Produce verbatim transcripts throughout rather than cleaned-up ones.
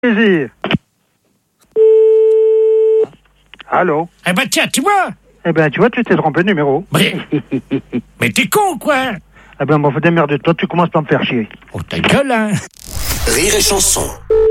Plaisir. Allô? Eh ben tiens, tu vois. Eh ben, tu vois, tu t'es trompé de numéro. Mais, mais t'es con, quoi. Eh ben, bon, faut démerder. Toi, tu commences par me faire chier. Oh, ta gueule, hein. Rire et chanson.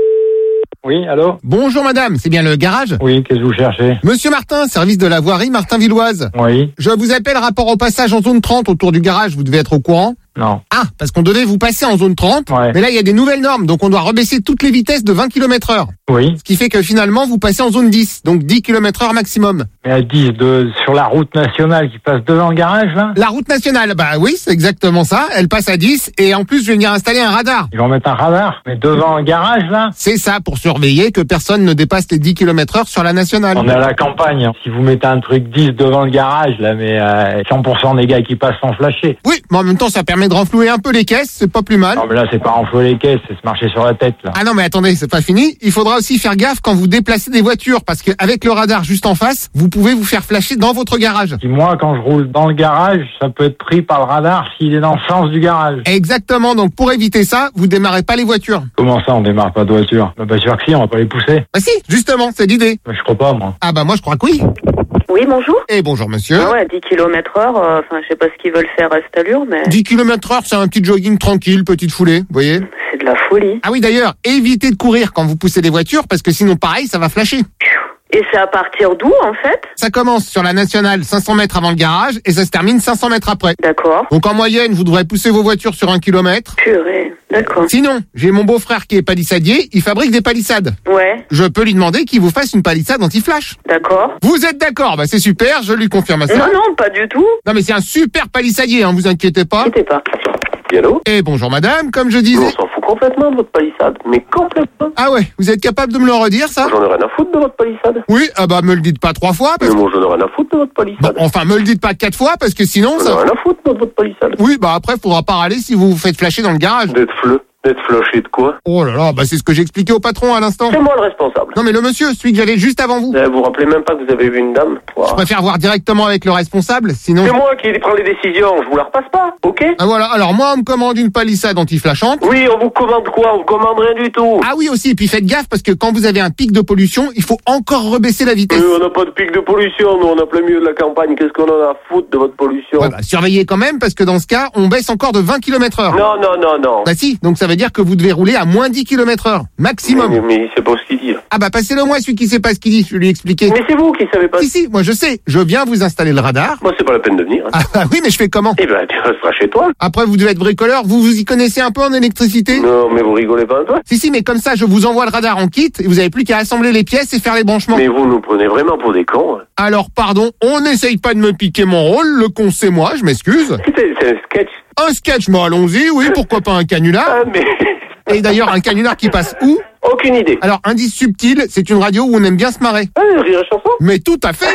Oui, allô? Bonjour madame, c'est bien le garage? Oui, qu'est-ce que vous cherchez? Monsieur Martin, service de la voirie Martin-Villoise. Oui. Je vous appelle rapport au passage en zone trente autour du garage, vous devez être au courant? Non. Ah, parce qu'on devait vous passer en zone trente, Ouais. mais là il y a des nouvelles normes, donc on doit rebaisser toutes les vitesses de vingt kilomètres heure. Oui. Ce qui fait que finalement vous passez en zone dix, donc dix kilomètres heure maximum. Mais à dix, de, sur la route nationale qui passe devant le garage, là? La route nationale, bah oui, c'est exactement ça, elle passe à dix, et en plus je vais venir installer un radar. Ils vont mettre un radar? Mais devant le garage, là? C'est ça, pour surveiller que personne ne dépasse les dix kilomètres heure sur la nationale. On est à la campagne. Hein. Si vous mettez un truc dix devant le garage, là, mais euh, cent pour cent des gars qui passent sans flasher. Oui, mais en même temps ça permet de renflouer un peu les caisses, c'est pas plus mal. Non, mais là, c'est pas enfler les caisses, c'est se marcher sur la tête, là. Ah non mais attendez, c'est pas fini. Il faudra aussi faire gaffe quand vous déplacez des voitures, parce qu'avec le radar juste en face, vous pouvez vous faire flasher dans votre garage. Si moi, quand je roule dans le garage, ça peut être pris par le radar s'il est dans le sens du garage. Exactement, donc pour éviter ça, vous démarrez pas les voitures. Comment ça, on démarre pas de voiture? Bah, bien sûr que si, on va pas les pousser. Bah si, justement, c'est l'idée. Bah, je crois pas, moi. Ah bah moi je crois que oui. Oui, bonjour. Et bonjour monsieur. Ah ouais, dix kilomètres heure, euh, enfin, je sais pas ce qu'ils veulent faire à cette allure, mais dix kilomètres heure, c'est un petit jogging tranquille, petite foulée, vous voyez. c'est de la folie. Ah oui d'ailleurs, évitez de courir quand vous poussez des voitures, parce que sinon pareil, ça va flasher. Et c'est à partir d'où, en fait? Ça commence sur la nationale cinq cents mètres avant le garage, et ça se termine cinq cents mètres après. D'accord. Donc en moyenne, vous devrez pousser vos voitures sur un kilomètre. Purée, d'accord. Sinon, j'ai mon beau-frère qui est palissadier, il fabrique des palissades. Ouais, Je peux lui demander qu'il vous fasse une palissade anti-flash. d'accord. Vous êtes d'accord? Bah c'est super, je lui confirme ça. Non, non, pas du tout. Non mais c'est un super palissadier, hein, vous inquiétez pas. N'inquiétez pas. Allô? Et bonjour madame, comme je On disais... s'en fout complètement de votre palissade. Mais complètement. Ah ouais, vous êtes capable de me le redire ça? J'en ai rien à foutre de votre palissade. Oui, ah bah me le dites pas trois fois, parce Mais que... moi, j'en ai rien à foutre de votre Bon, palissade. enfin me le dites pas quatre fois, parce que sinon J'en ai ça... rien à foutre de votre palissade. Oui, bah après faudra pas râler si vous vous faites flasher dans le garage. D'être fleu. D'être flashé de quoi? Oh là là, bah c'est ce que j'ai expliqué au patron à l'instant. C'est moi le responsable. Non mais le monsieur, celui que j'avais juste avant vous. Euh, Vous vous rappelez même pas que vous avez vu une dame? Je Ouah. préfère voir directement avec le responsable, sinon... C'est moi qui prends les décisions, je vous la repasse pas, ok? Ah voilà, alors moi on me commande une palissade anti-flashante. Oui, on vous commande quoi? On vous commande rien du tout. Ah oui aussi, et puis faites gaffe parce que quand vous avez un pic de pollution, il faut encore rebaisser la vitesse. Euh, on n'a pas de pic de pollution, nous on a plein milieu de la campagne. Qu'est-ce qu'on en a à foutre de votre pollution? Ouais, bah, surveillez quand même parce que dans ce cas, on baisse encore de vingt kilomètres heure. Non, non, non, non. Bah si, donc ça veut dire que vous devez rouler à moins dix kilomètres heure, maximum. Mais, mais il sait pas ce qu'il dit. Là. Ah bah passez-le moi celui qui sait pas ce qu'il dit, je vais lui expliquer. Mais c'est vous qui savez pas. Si si, moi je sais, je viens vous installer le radar. Moi, c'est pas la peine de venir. Hein. Ah bah oui, mais je fais comment? Eh ben, tu resteras chez toi. Après vous devez être bricoleur, vous vous y connaissez un peu en électricité? Non, mais vous rigolez pas, toi? Si si, mais comme ça je vous envoie le radar en kit et vous avez plus qu'à assembler les pièces et faire les branchements. Mais vous nous prenez vraiment pour des cons. Hein. Alors pardon, on n'essaye pas de me piquer mon rôle, le con c'est moi, je m'excuse. C'est c'est un sketch. Un sketch, mais allons-y, oui, pourquoi pas un canular? Ah, mais... Et d'ailleurs, un canular qui passe où? Aucune idée. Alors, indice subtil, c'est une radio où on aime bien se marrer. Ah, rire et chanson? Mais tout à fait.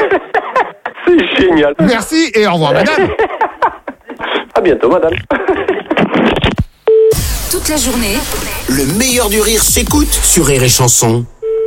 C'est génial. Merci et au revoir, madame. À bientôt, madame. Toute la journée, le meilleur du rire s'écoute sur Rire et Chanson.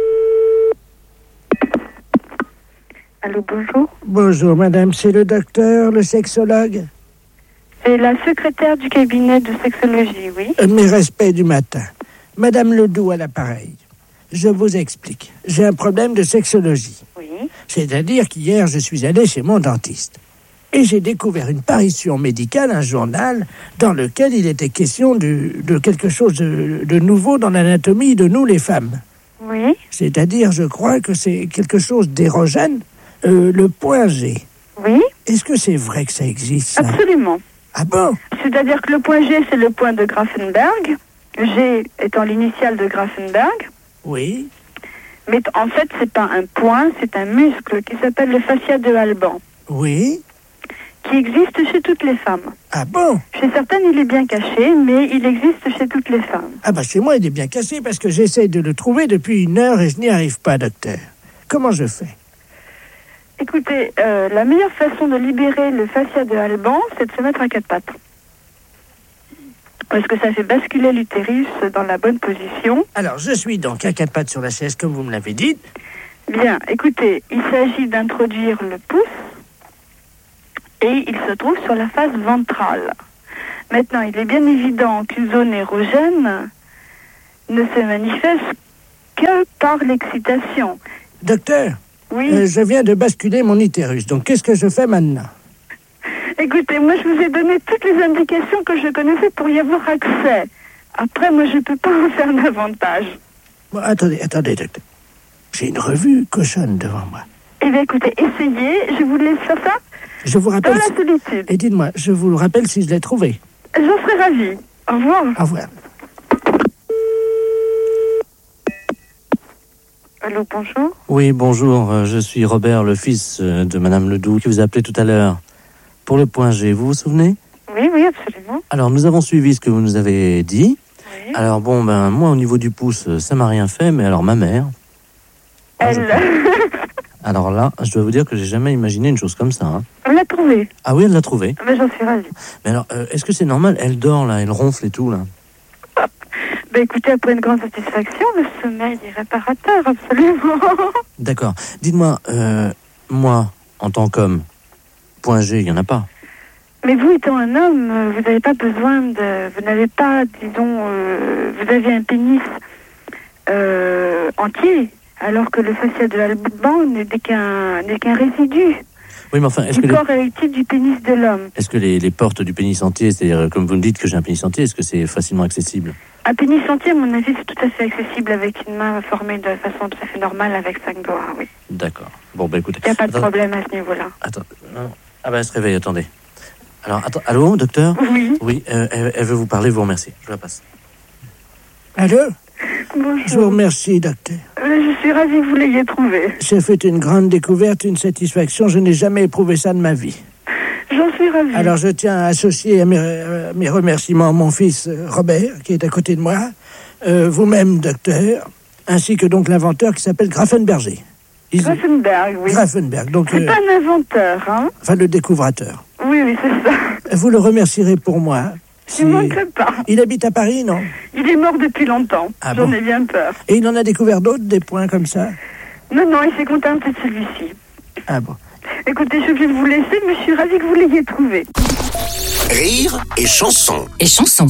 Allô, bonjour. Bonjour madame, c'est le docteur, le sexologue. C'est la secrétaire du cabinet de sexologie, oui. Euh, Mes respects du matin. Madame Ledoux à l'appareil. Je vous explique. J'ai un problème de sexologie. Oui. C'est-à-dire qu'hier, je suis allé chez mon dentiste. Et j'ai découvert une parution médicale, un journal, dans lequel il était question de, de quelque chose de, de nouveau dans l'anatomie de nous, les femmes. Oui. C'est-à-dire, je crois que c'est quelque chose d'érogène, euh, le point G. Oui. Est-ce que c'est vrai que ça existe, ça? Absolument. Ah bon? C'est-à-dire que le point G, c'est le point de Grafenberg. G étant l'initiale de Grafenberg. Oui. Mais t- en fait, c'est pas un point, c'est un muscle qui s'appelle le fascia de Alban, Oui. qui existe chez toutes les femmes. Ah bon? Chez certaines, il est bien caché, mais il existe chez toutes les femmes. Ah bah chez moi, il est bien cassé parce que j'essaie de le trouver depuis une heure et je n'y arrive pas, docteur. Comment je fais? Écoutez, euh, la meilleure façon de libérer le fascia de Alban, c'est de se mettre à quatre pattes. Parce que ça fait basculer l'utérus dans la bonne position. Alors, je suis donc à quatre pattes sur la chaise, comme vous me l'avez dit. Bien, écoutez, il s'agit d'introduire le pouce et il se trouve sur la face ventrale. Maintenant, il est bien évident qu'une zone érogène ne se manifeste que par l'excitation. Docteur, Oui. euh, je viens de basculer mon utérus. Donc, qu'est-ce que je fais maintenant? Écoutez, moi, je vous ai donné toutes les indications que je connaissais pour y avoir accès. Après, moi, je ne peux pas en faire davantage. Bon, attendez, attendez, docteur. J'ai une revue cochonne devant moi. Eh bien, écoutez, essayez. Je vous laisse faire ça Je vous dans rappelle... la si- solitude. Et dites-moi, je vous le rappelle si je l'ai trouvé. J'en serais ravie. Au revoir. Au revoir. Allô, bonjour. Oui, bonjour, euh, je suis Robert, le fils euh, de Madame Ledoux, qui vous a appelé tout à l'heure pour le point G, vous vous souvenez? Oui, oui, absolument. Alors, nous avons suivi ce que vous nous avez dit. Oui. Alors, bon, ben, moi, au niveau du pouce, euh, ça m'a rien fait, mais alors, ma mère... Ah, je- Elle, Alors là, je dois vous dire que j'ai jamais imaginé une chose comme ça. Hein. elle l'a trouvé. Ah oui, elle l'a trouvé. Mais j'en suis ravie. Mais alors, euh, est-ce que c'est normal? Elle dort, là, elle ronfle et tout, là. Ben écoutez, après une grande satisfaction, le sommeil est réparateur, absolument. D'accord. Dites-moi, euh, moi, en tant qu'homme, point G, il n'y en a pas. Mais vous étant un homme, euh, vous n'avez pas besoin de... Vous n'avez pas, disons, euh, vous avez un pénis euh, entier, alors que le fascia de l'alban n'est qu'un n'est qu'un résidu Oui, mais enfin, est-ce du que les, corps érectile du pénis de l'homme. est-ce que les, les portes du pénis entier, c'est-à-dire, euh, comme vous me dites que j'ai un pénis entier, est-ce que c'est facilement accessible? Un pénis entier, à mon avis, c'est tout à fait accessible avec une main formée de façon tout à fait normale avec cinq doigts, oui. D'accord. Bon, bah écoutez. Il n'y a pas de Attends- problème à ce niveau-là. Attends, non. Ah ben elle se réveille, attendez. Alors, attends, allô, docteur? Oui. Oui, euh, elle, elle veut vous parler, vous remercie. Je la passe. Allô? Bonjour. Je vous remercie, docteur. Euh, Je suis ravie que vous l'ayez trouvé. J'ai fait une grande découverte, une satisfaction. Je n'ai jamais éprouvé ça de ma vie. J'en suis ravie. Alors, je tiens à associer à mes, à mes remerciements mon fils euh, Robert, qui est à côté de moi, euh, vous-même, docteur, ainsi que donc l'inventeur qui s'appelle Grafenberger. Ils- Grafenberg, oui. Grafenberg, donc, C'est euh, pas un inventeur, hein? enfin, le découvrateur. Oui, oui, c'est ça. Vous le remercierai pour moi. Je ne manquerai pas. Il habite à Paris, non? Il est mort depuis longtemps. Ah J'en bon? ai bien peur. Et il en a découvert d'autres, des points comme ça? Non, non, il s'est contenté de celui-ci. Ah bon. Écoutez, je vais vous laisser, mais je suis ravie que vous l'ayez trouvé. Rire et chanson. Et chanson.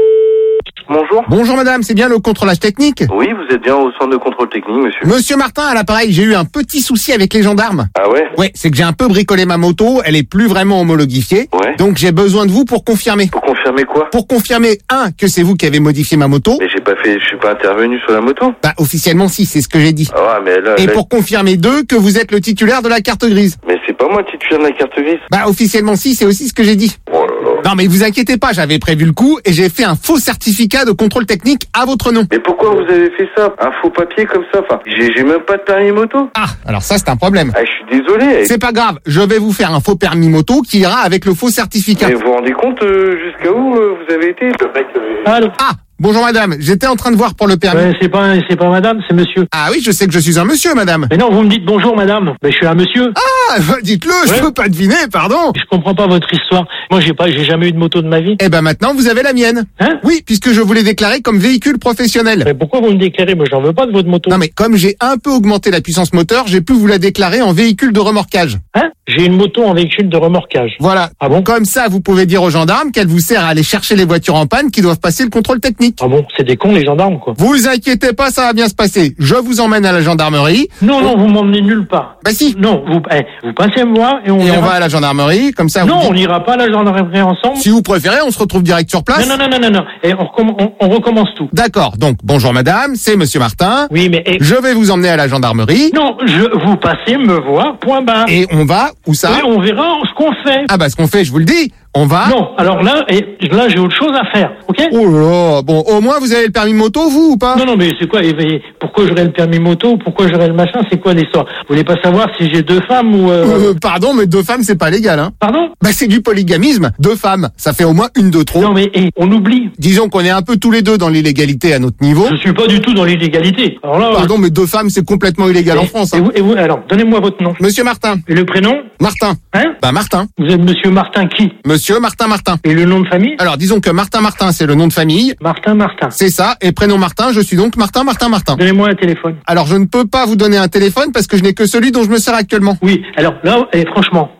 Bonjour. Bonjour madame, c'est bien le contrôlage technique? Oui, vous êtes bien au centre de contrôle technique, monsieur. Monsieur Martin à l'appareil, j'ai eu un petit souci avec les gendarmes. Ah ouais? Ouais, c'est que j'ai un peu bricolé ma moto, elle est plus vraiment homologifiée. Ouais. Donc j'ai besoin de vous pour confirmer. Pour confirmer quoi? Pour confirmer, un, que c'est vous qui avez modifié ma moto. Mais j'ai pas fait, je suis pas intervenu sur la moto. Bah officiellement si, c'est ce que j'ai dit. Ah ouais, mais là, Et là- pour confirmer, deux, que vous êtes le titulaire de la carte grise. mais c'est pas moi le titulaire de la carte grise. Bah officiellement si, c'est aussi ce que j'ai dit. Oh là là. Non mais vous inquiétez pas, j'avais prévu le coup et j'ai fait un faux certificat de contrôle technique à votre nom. Mais pourquoi vous avez fait ça? Un faux papier comme ça? Enfin, j'ai j'ai même pas de permis moto. Ah, alors ça c'est un problème. Ah, je suis désolé. C'est pas grave, je vais vous faire un faux permis moto qui ira avec le faux certificat. Mais vous vous rendez compte euh, jusqu'à où euh, vous avez été? Le mec, euh, Allô? Ah, bonjour madame, j'étais en train de voir pour le permis. Ouais, c'est pas, c'est pas madame, c'est monsieur. Ah oui, je sais que je suis un monsieur madame. Mais non, vous me dites bonjour madame. Mais je suis un monsieur. Ah, bah, dites-le, je Ouais. peux pas deviner, pardon. Je comprends pas votre histoire. Moi, j'ai pas, j'ai jamais eu de moto de ma vie. Eh ben maintenant vous avez la mienne. Hein? Oui, puisque je vous l'ai déclaré comme véhicule professionnel. Mais pourquoi vous me déclarez? Moi, j'en veux pas de votre moto. Non mais comme j'ai un peu augmenté la puissance moteur, j'ai pu vous la déclarer en véhicule de remorquage. Hein? J'ai une moto en véhicule de remorquage. Voilà. Ah bon? Comme ça, vous pouvez dire aux gendarmes qu'elle vous sert à aller chercher les voitures en panne qui doivent passer le contrôle technique. Ah bon? C'est des cons, les gendarmes, quoi. Vous inquiétez pas, ça va bien se passer. Je vous emmène à la gendarmerie. Non, non, vous m'emmenez nulle part. Bah si. Non, vous, eh, vous passez me voir et on Et on verra. va à la gendarmerie, comme ça. Non, vous on dites- n'ira pas à la gendarmerie ensemble. Si vous préférez, on se retrouve direct sur place. Non, non, non, non, non, non. Et on, recomm- on, on recommence tout. D'accord. Donc bonjour madame, c'est monsieur Martin. Oui, mais eh, Je vais vous emmener à la gendarmerie. non, je vous passez me voir. Point barre. Et on va où ça? Oui, on verra ce qu'on fait. Ah bah ce qu'on fait, je vous le dis. On va. Non, alors là, et là, j'ai autre chose à faire, ok? Oh là là. Bon, au moins vous avez le permis moto, vous ou pas? Non, non, mais c'est quoi? et- et pourquoi j'aurais le permis moto? Pourquoi j'aurais le machin? C'est quoi l'histoire? Vous voulez pas savoir si j'ai deux femmes ou... Euh... Euh, pardon, mais deux femmes, c'est pas légal, hein. Pardon? Bah c'est du polygamisme. Deux femmes, ça fait au moins une de trop. Non, mais eh, on oublie. Disons qu'on est un peu tous les deux dans l'illégalité à notre niveau. Je suis pas du tout dans l'illégalité. Alors là... Pardon, mais deux femmes, c'est complètement illégal euh, en France. Et Hein. vous, et vous, alors, donnez-moi votre nom. Monsieur Martin. Et le prénom? Martin. Hein? Bah Martin. Vous êtes monsieur Martin qui? Monsieur Martin Martin. Et le nom de famille? Alors disons que Martin Martin, c'est le nom de famille. Martin Martin. C'est ça. Et prénom Martin, je suis donc Martin Martin Martin. Donnez-moi un téléphone. Alors je ne peux pas vous donner un téléphone parce que je n'ai que celui dont je me sers actuellement. Oui, alors là, eh, franchement,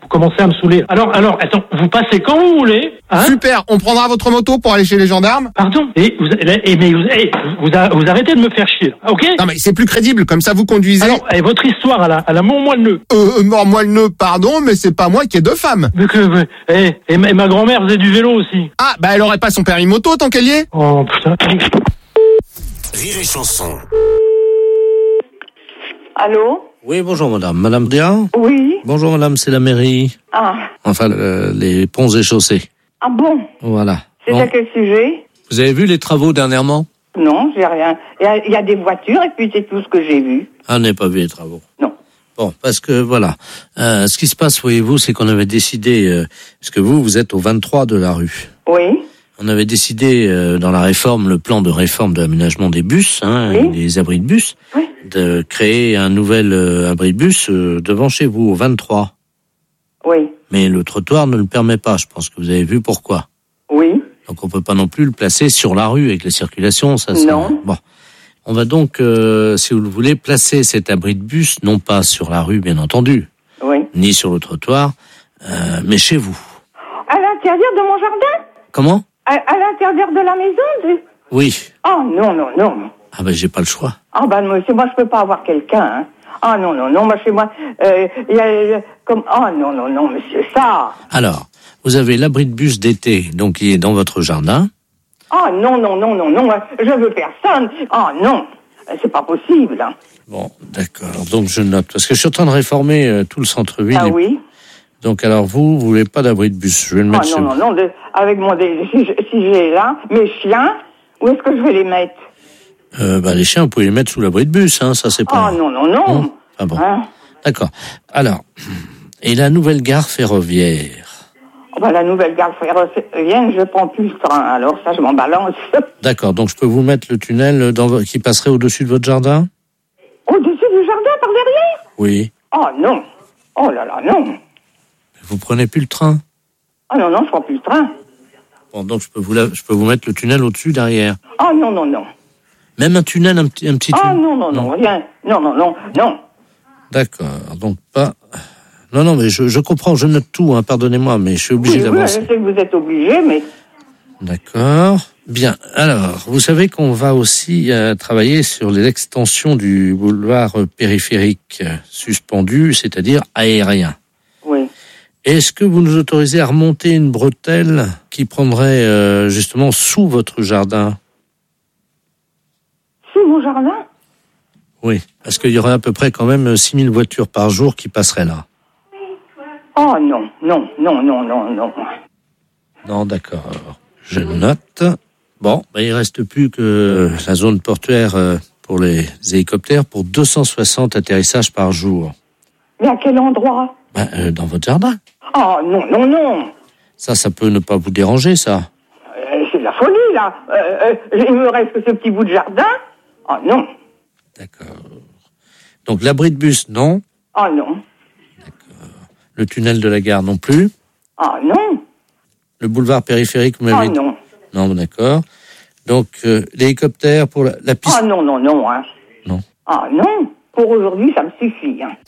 Vous commencez à me saouler. Alors, alors, attends, vous passez quand vous voulez, hein? Super, on prendra votre moto pour aller chez les gendarmes. Pardon? Et vous, et, mais vous, et, vous, vous arrêtez de me faire chier, ok? Non mais c'est plus crédible, comme ça vous conduisez. Alors, et votre histoire, elle a, elle a mon moi le nœud. Euh, mort moi le nœud, pardon, mais c'est pas moi qui ai deux femmes. Mais que, et, et, ma, et ma grand-mère faisait du vélo aussi. Ah, bah elle aurait pas son permis moto tant qu'elle y est. Oh putain. Rire et chanson. Allô? Oui, bonjour madame. Madame Dia? Oui. Bonjour madame, c'est la mairie. Ah. Enfin, euh, les ponts et chaussées. Ah bon? Voilà. C'est Bon. à quel sujet? Vous avez vu les travaux dernièrement? Non, j'ai rien. Il y, a, il y a des voitures et puis c'est tout ce que j'ai vu. Ah, on n'a pas vu les travaux. Non. Bon, parce que voilà, euh, ce qui se passe, voyez-vous, c'est qu'on avait décidé, euh, parce que vous, vous êtes au vingt-trois de la rue. Oui. On avait décidé euh, dans la réforme, le plan de réforme de l'aménagement des bus, hein, Oui. des abris de bus, Oui. de créer un nouvel euh, abri de bus euh, devant chez vous, au vingt-trois. Oui. Mais le trottoir ne le permet pas, je pense que vous avez vu pourquoi. Oui. Donc on peut pas non plus le placer sur la rue avec la circulation, ça. ça Non. Bon, on va donc, euh, si vous le voulez, placer cet abri de bus, non pas sur la rue, bien entendu, Oui. ni sur le trottoir, euh, mais chez vous. À l'intérieur de mon jardin? Comment? À, à l'intérieur de la maison? de- Oui. Oh non, non, non. Ah ben j'ai pas le choix. Ah ben monsieur, moi je peux pas avoir quelqu'un. Hein. Ah non, non, non, moi chez moi, euh, il y a euh, comme... Oh non, non, non, monsieur, ça. Alors, vous avez l'abri de bus d'été, donc qui est dans votre jardin. Oh non, non, non, non, non, moi, je veux personne. Oh non, c'est pas possible. Hein. Bon, d'accord. Donc je note, parce que je suis en train de réformer euh, tout le centre-ville. Ah et- oui. Donc alors vous, vous voulez pas d'abri de bus? Je vais le mettre Oh sur... non, non, non, de, avec mon... dé- Si, je- si j'ai là, mes chiens, où est-ce que je vais les mettre? Euh, bah, les chiens, vous pouvez les mettre sous l'abri de bus, hein, ça c'est pas... Oh non, non, non. Non Ah bon, Hein? d'accord. Alors, et la nouvelle gare ferroviaire? Oh, ben, la nouvelle gare ferroviaire, je prends plus le train, alors ça, je m'en balance. D'accord, donc je peux vous mettre le tunnel dans, vo- qui passerait au-dessus de votre jardin? Au-dessus du jardin, par derrière? Oui. Oh non. Oh là là, non. Vous prenez plus le train? Oh non, non, je prends plus le train. Bon, donc je peux vous, la- je peux vous mettre le tunnel au-dessus, derrière. Oh non, non, non. Même un tunnel, un petit, un petit Oh tunnel? non, non, non, rien. Non, non, non, non. D'accord, donc pas... Non, non, mais je, je comprends, je note tout, hein, pardonnez-moi, mais je suis obligé Oui, oui, je d'avancer. sais que vous êtes obligé, mais... D'accord. Bien. Alors, vous savez qu'on va aussi euh, travailler sur les extensions du boulevard euh, périphérique euh, suspendu, c'est-à-dire aérien. Oui. Est-ce que vous nous autorisez à remonter une bretelle qui prendrait euh, justement sous votre jardin? Sous mon jardin? Oui, parce qu'il y aurait à peu près quand même six mille voitures par jour qui passeraient là. Oh non, non, non, non, non, non. Non, d'accord. Je note. Bon, ben, il reste plus que euh, la zone portuaire euh, pour les hélicoptères pour deux cent soixante atterrissages par jour. Mais à quel endroit? Ben, euh, dans votre jardin. Oh non, non, non. Ça, ça peut ne pas vous déranger, ça. Euh, c'est de la folie, là. Euh, euh, il me reste que ce petit bout de jardin. Oh non. D'accord. Donc, l'abri de bus, non. Oh non. Le tunnel de la gare, non plus. Oh non. Le boulevard périphérique, vous Oh m'avez dit. non. Non, d'accord. Donc, euh, l'hélicoptère pour la, la piste. Oh non, non, non. Hein. Non. Oh non. Pour aujourd'hui, ça me suffit. Hein.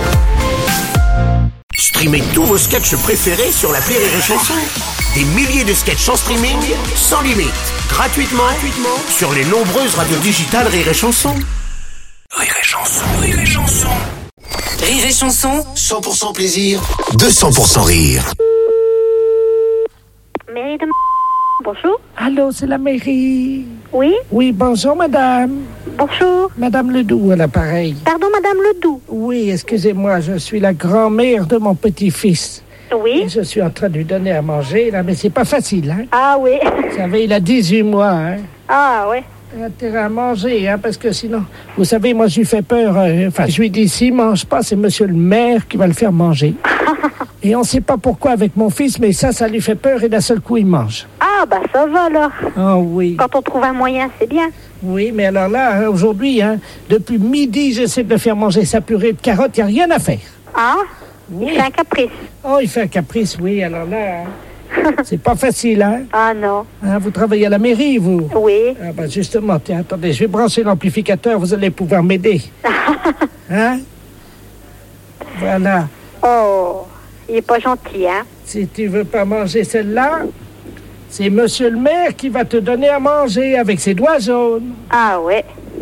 Streamez tous vos sketchs préférés sur l'appli Rire et Chanson. Des milliers de sketchs en streaming, sans limite, gratuitement, gratuitement sur les nombreuses radios digitales Rire et Chanson. Rire et Chanson, Rire et Chanson. Rire et Chanson. cent pour cent plaisir, deux cents pour cent rire. Mairie de... Bonjour. Allô, c'est la mairie. Oui. Oui, bonjour, madame. Bonjour. Madame Ledoux à l'appareil. Pardon, Madame Ledoux. Oui, excusez-moi, je suis la grand-mère de mon petit-fils. Oui. Et je suis en train de lui donner à manger, là, mais c'est pas facile, hein. Ah oui. Vous savez, il a dix-huit mois, hein. Ah oui. Il a intérêt à manger, hein, parce que sinon... Vous savez, moi, je lui fais peur. euh, Enfin, je lui dis, s'il mange pas, c'est monsieur le maire qui va le faire manger. Et on sait pas pourquoi avec mon fils, mais ça, ça lui fait peur et d'un seul coup, il mange. Ah bah ça va alors. Ah oui. Quand on trouve un moyen, c'est bien. Oui, mais alors là, hein, aujourd'hui, hein, depuis midi, j'essaie de le faire manger sa purée de carottes, il n'y a rien à faire. Ah. Oui. Il fait un caprice. Oh, il fait un caprice, oui, alors là, hein, c'est pas facile, hein. Ah non. Hein, vous travaillez à la mairie, vous? Oui. Ah ben justement, tiens, attendez, je vais brancher l'amplificateur, vous allez pouvoir m'aider. Hein? Voilà. Oh. Il est pas gentil, hein. Si tu veux pas manger celle-là, c'est monsieur le maire qui va te donner à manger avec ses doigts jaunes. Ah ouais.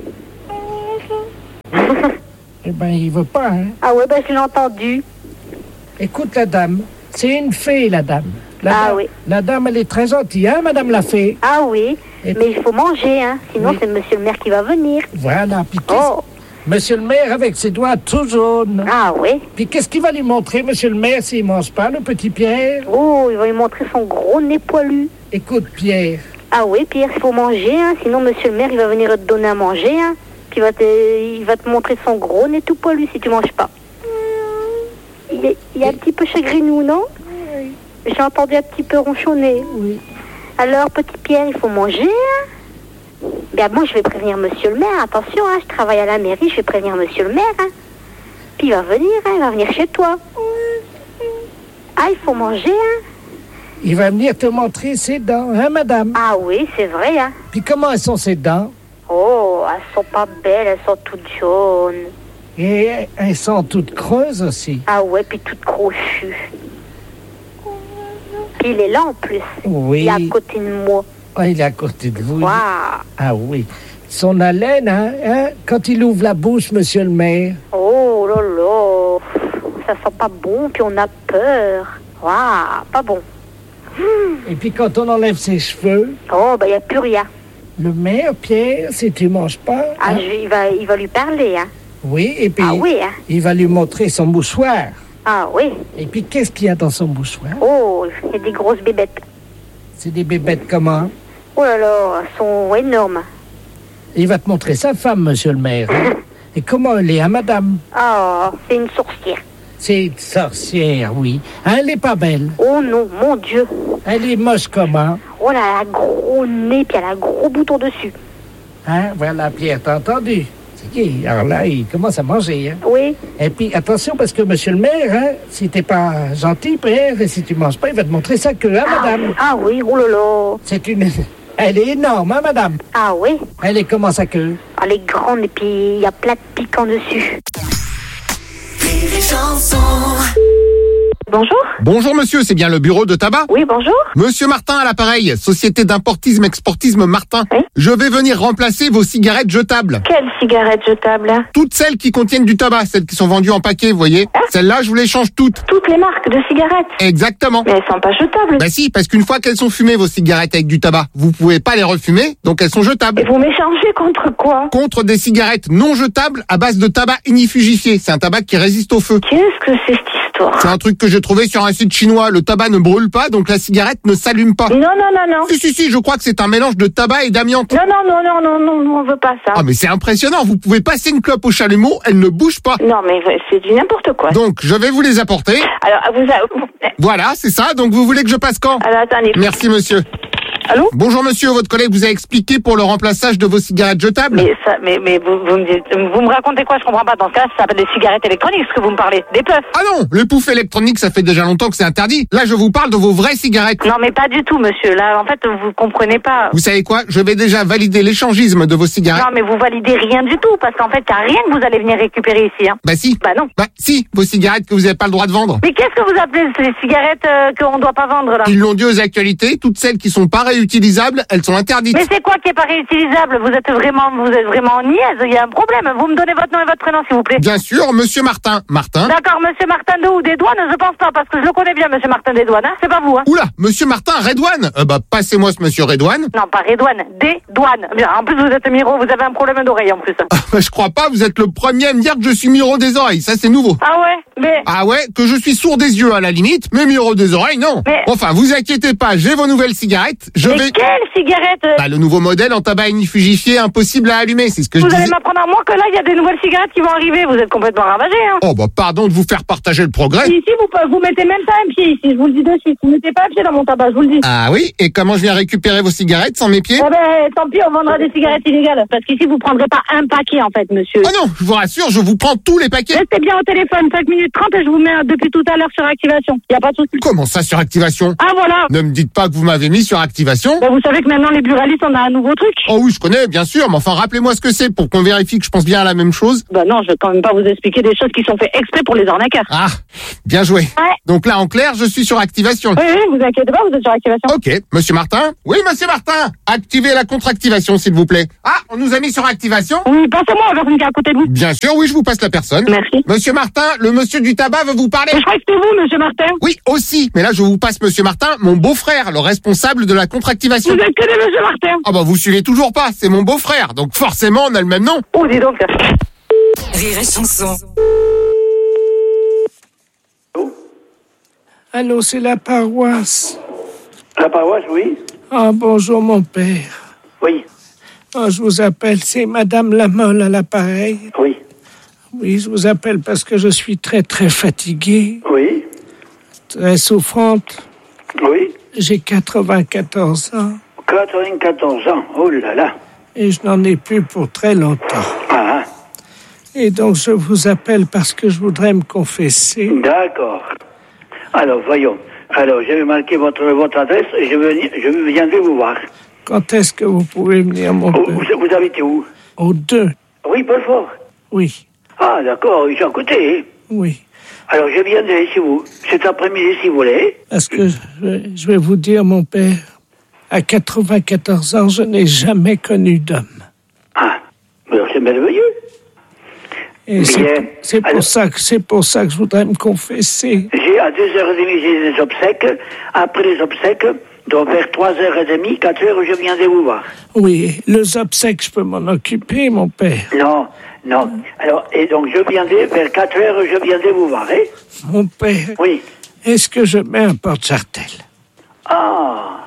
Eh ben, il veut pas, hein. Ah ouais, ben je l'ai entendu. Écoute la dame, c'est une fée, la dame. La Ah dame, oui. La dame, elle est très gentille, hein, madame la fée. Ah oui, Et mais il faut manger, hein. Sinon, Oui. c'est monsieur le maire qui va venir. Voilà, puis qu'est-ce- Oh. monsieur le maire avec ses doigts tout jaunes. Ah oui. Puis qu'est-ce qu'il va lui montrer, monsieur le maire, s'il mange pas, le petit Pierre? Oh, il va lui montrer son gros nez poilu. Écoute, Pierre, Ah oui, Pierre, il faut manger, hein. Sinon, monsieur le maire, il va venir te donner à manger, hein. Puis il va te, il va te montrer son gros nez tout poilu si tu manges pas. Il est, il est un petit peu chagrinou, non? Oui. J'ai entendu un petit peu ronchonner. Oui. Alors, petit Pierre, il faut manger, hein. Bien, moi, je vais prévenir monsieur le maire. Attention, hein, je travaille à la mairie, je vais prévenir monsieur le maire, hein. Puis il va venir, hein, il va venir chez toi. Ah, il faut manger, hein. il va venir te montrer ses dents, hein, madame? Ah oui, c'est vrai, hein. Puis comment elles sont ses dents? Oh, elles sont pas belles, elles sont toutes jaunes. Et elles sont toutes creuses aussi. Ah ouais, puis toutes crochues. Puis il est là en plus. Oui. Il est à côté de moi. Oh, il est à côté de vous. Waouh. Ah oui. Son haleine, hein, hein, quand il ouvre la bouche, monsieur le maire. Oh là là. Ça sent pas bon, puis on a peur. Waouh, pas bon. Et puis quand on enlève ses cheveux, Oh, ben il n'y a plus rien. le maire, Pierre, si tu manges pas... Ah, hein, je- il, va, il va lui parler, hein. oui, et puis Ah oui, hein. il va lui montrer son mouchoir. Ah oui. Et puis qu'est-ce qu'il y a dans son mouchoir? Oh, il y a des grosses bébêtes. C'est des bébêtes comment? Oh là là, elles sont énormes. Il va te montrer sa femme, monsieur le maire. hein. Et comment elle est, hein, madame? Oh, c'est une sorcière. C'est une sorcière, oui. Hein, elle est pas belle. Oh non, mon Dieu. Elle est moche comment? Oh là, elle a un gros nez, puis elle a un gros bouton dessus. Hein, voilà, Pierre, t'as entendu? C'est qui? Alors là, il commence à manger, hein. Oui. Et puis, attention, parce que monsieur le maire, hein, si t'es pas gentil, Pierre, et si tu manges pas, il va te montrer sa queue, hein, madame? Ah oui, oh là là. C'est une... Elle est énorme, hein, madame? Ah oui. Elle est comment, sa queue? Elle est grande, et puis il y a plein de piquants dessus. Bonjour. Bonjour monsieur, c'est bien le bureau de tabac? Oui, bonjour. Monsieur Martin à l'appareil, société d'importisme-exportisme Martin. Je vais venir remplacer vos cigarettes jetables. Quelle cigarette jetable? Toutes celles qui contiennent du tabac, celles qui sont vendues en paquet, vous voyez. Celles-là, je vous les change toutes. Toutes les marques de cigarettes? Exactement. Mais elles sont pas jetables. Bah si, parce qu'une fois qu'elles sont fumées, vos cigarettes avec du tabac, vous pouvez pas les refumer, donc elles sont jetables. Et vous m'échangez contre quoi? Contre des cigarettes non jetables à base de tabac ignifugifié. C'est un tabac qui résiste au feu. Qu'est-ce que c'est cette histoire? C'est un truc que j'ai trouvé sur un site chinois. Le tabac ne brûle pas, donc la cigarette ne s'allume pas. Non, non, non, non. Si, si, si, je crois que c'est un mélange de tabac et d'amiante. Non, non, non, non, non, non, non, on veut pas ça. Ah mais c'est impressionnant, vous pouvez passer une clope au chalumeau, elle ne bouge pas. Non, mais c'est du n'importe quoi. Donc je vais vous les apporter. Alors, vous... a- Voilà, c'est ça, donc vous voulez que je passe quand? Alors, attendez. Merci monsieur. Allô? Bonjour monsieur, votre collègue vous a expliqué pour le remplaçage de vos cigarettes jetables? Mais ça, mais, mais vous, vous me dites, vous me racontez quoi? Je comprends pas. Dans ce cas, ça s'appelle des cigarettes électroniques, ce que vous me parlez. Des puffs. Ah non, le pouf électronique, ça fait déjà longtemps que c'est interdit. Là, je vous parle de vos vraies cigarettes. Non, mais pas du tout, monsieur. Là, en fait, vous comprenez pas. Vous savez quoi? Je vais déjà valider l'échangisme de vos cigarettes. Non, mais vous validez rien du tout, parce qu'en fait, y a rien que vous allez venir récupérer ici, hein. Bah si. Bah non. Bah si, vos cigarettes que vous n'avez pas le droit de vendre. Mais qu'est-ce que vous appelez ces cigarettes euh, qu'on doit pas vendre, là? Ils l'ont dit aux actualités, toutes celles qui sont pas réutilisables, elles sont interdites. Mais c'est quoi qui est pas réutilisable? Vous êtes vraiment, vous êtes vraiment niaise. Il y a un problème. Vous me donnez votre nom et votre prénom, s'il vous plaît. Bien sûr, monsieur Martin. Martin. D'accord, monsieur Martin de ou des douanes, je pense pas, parce que je le connais bien, monsieur Martin des douanes, hein. C'est pas vous, hein. Oula, monsieur Martin Redouane. Euh, bah passez-moi ce monsieur Redouane. Non, pas Redouane, des douanes. Bien, en plus, vous êtes Miro, vous avez un problème d'oreille, en plus. Ah, bah, je crois pas, vous êtes le premier à me dire que je suis Miro des oreilles, ça c'est nouveau. Ah ouais, mais... Ah ouais, que je suis sourd des yeux à la limite, mais Miro des oreilles, non. Mais- Enfin, vous inquiétez pas, j'ai vos nouvelles cigarettes. Je Mais vais... quelle cigarette? Bah, le nouveau modèle en tabac ignifugifié impossible à allumer, c'est ce que je Vous disais. allez m'apprendre à moi que là, il y a des nouvelles cigarettes qui vont arriver. Vous êtes complètement ravagé, hein. Oh bah pardon de vous faire partager le progrès. Ici, vous, vous mettez même pas un pied ici, je vous le dis de suite. Vous mettez pas un pied dans mon tabac, je vous le dis. Ah oui, et comment je viens récupérer vos cigarettes sans mes pieds? Eh ben, tant pis, on vendra des cigarettes illégales. Parce qu'ici, vous prendrez pas un paquet, en fait, monsieur. Oh non, je vous rassure, je vous prends tous les paquets. Restez bien au téléphone, cinq minutes trente, et je vous mets euh, depuis tout à l'heure sur activation. Y a pas de souci. Comment ça sur activation? Ah, voilà. Ne me dites pas que vous m'avez mis sur activation. activation. Ben, vous savez que maintenant les buralistes, on a un nouveau truc. Oh oui, je connais, bien sûr, mais enfin, rappelez-moi ce que c'est pour qu'on vérifie que je pense bien à la même chose. Ben non, je vais quand même pas vous expliquer des choses qui sont faites exprès pour les arnaqueurs. Ah, bien joué. Ouais. Donc là, en clair, je suis sur activation. Oui, oui, vous inquiétez pas, vous êtes sur activation. Ok, monsieur Martin. Oui, monsieur Martin. Activez la contre-activation, s'il vous plaît. Ah, on nous a mis sur activation. Oui, passez-moi la personne qui est à côté de vous. Bien sûr, oui, je vous passe la personne. Merci. Monsieur Martin, le monsieur du tabac veut vous parler. Je crois que c'était vous, monsieur Martin. Oui, aussi. Mais là, je vous passe monsieur Martin, mon beau-frère, le responsable de la contre-activation. Vous êtes que des monsieur Martin. Ah bah, vous suivez toujours pas. C'est mon beau-frère. Donc forcément, on a le même nom. Oh, dis donc. Rire et chanson. Allô, c'est la paroisse. La paroisse, oui. Ah, bonjour, mon père. Oui. Ah, je vous appelle, c'est Madame Lamolle à l'appareil. Oui. Oui, je vous appelle parce que je suis très, très fatiguée. Oui. Très souffrante. Oui. J'ai quatre-vingt-quatorze ans. quatre-vingt-quatorze ans, oh là là. Et je n'en ai plus pour très longtemps. Ah. Et donc, je vous appelle parce que je voudrais me confesser. D'accord. Alors, voyons. Alors, je vais marquer votre, votre adresse et je, vais, je viendrai vous voir. Quand est-ce que vous pouvez venir, mon oh, père? Vous, vous habitez où? Au deux. Oui, Belfort. Oui. Ah, d'accord, ils sont à côté. Oui. Alors, je viendrai si vous, cet après-midi, si vous voulez. Parce que je vais, je vais vous dire, mon père, à quatre-vingt-quatorze ans, je n'ai jamais connu d'homme. Ah, alors c'est merveilleux. Et c'est, c'est, pour ça que, c'est pour ça que je voudrais me confesser. J'ai à deux heures trente, j'ai des obsèques. Après les obsèques, donc vers trois heures trente, quatre heures, je viendrai vous voir. Oui, les obsèques, je peux m'en occuper, mon père. Non, non. Alors, et donc je viendrai vers quatre heures, je viendrai vous voir, hein? Mon père. Oui. Est-ce que je mets un porte-chartel? Ah.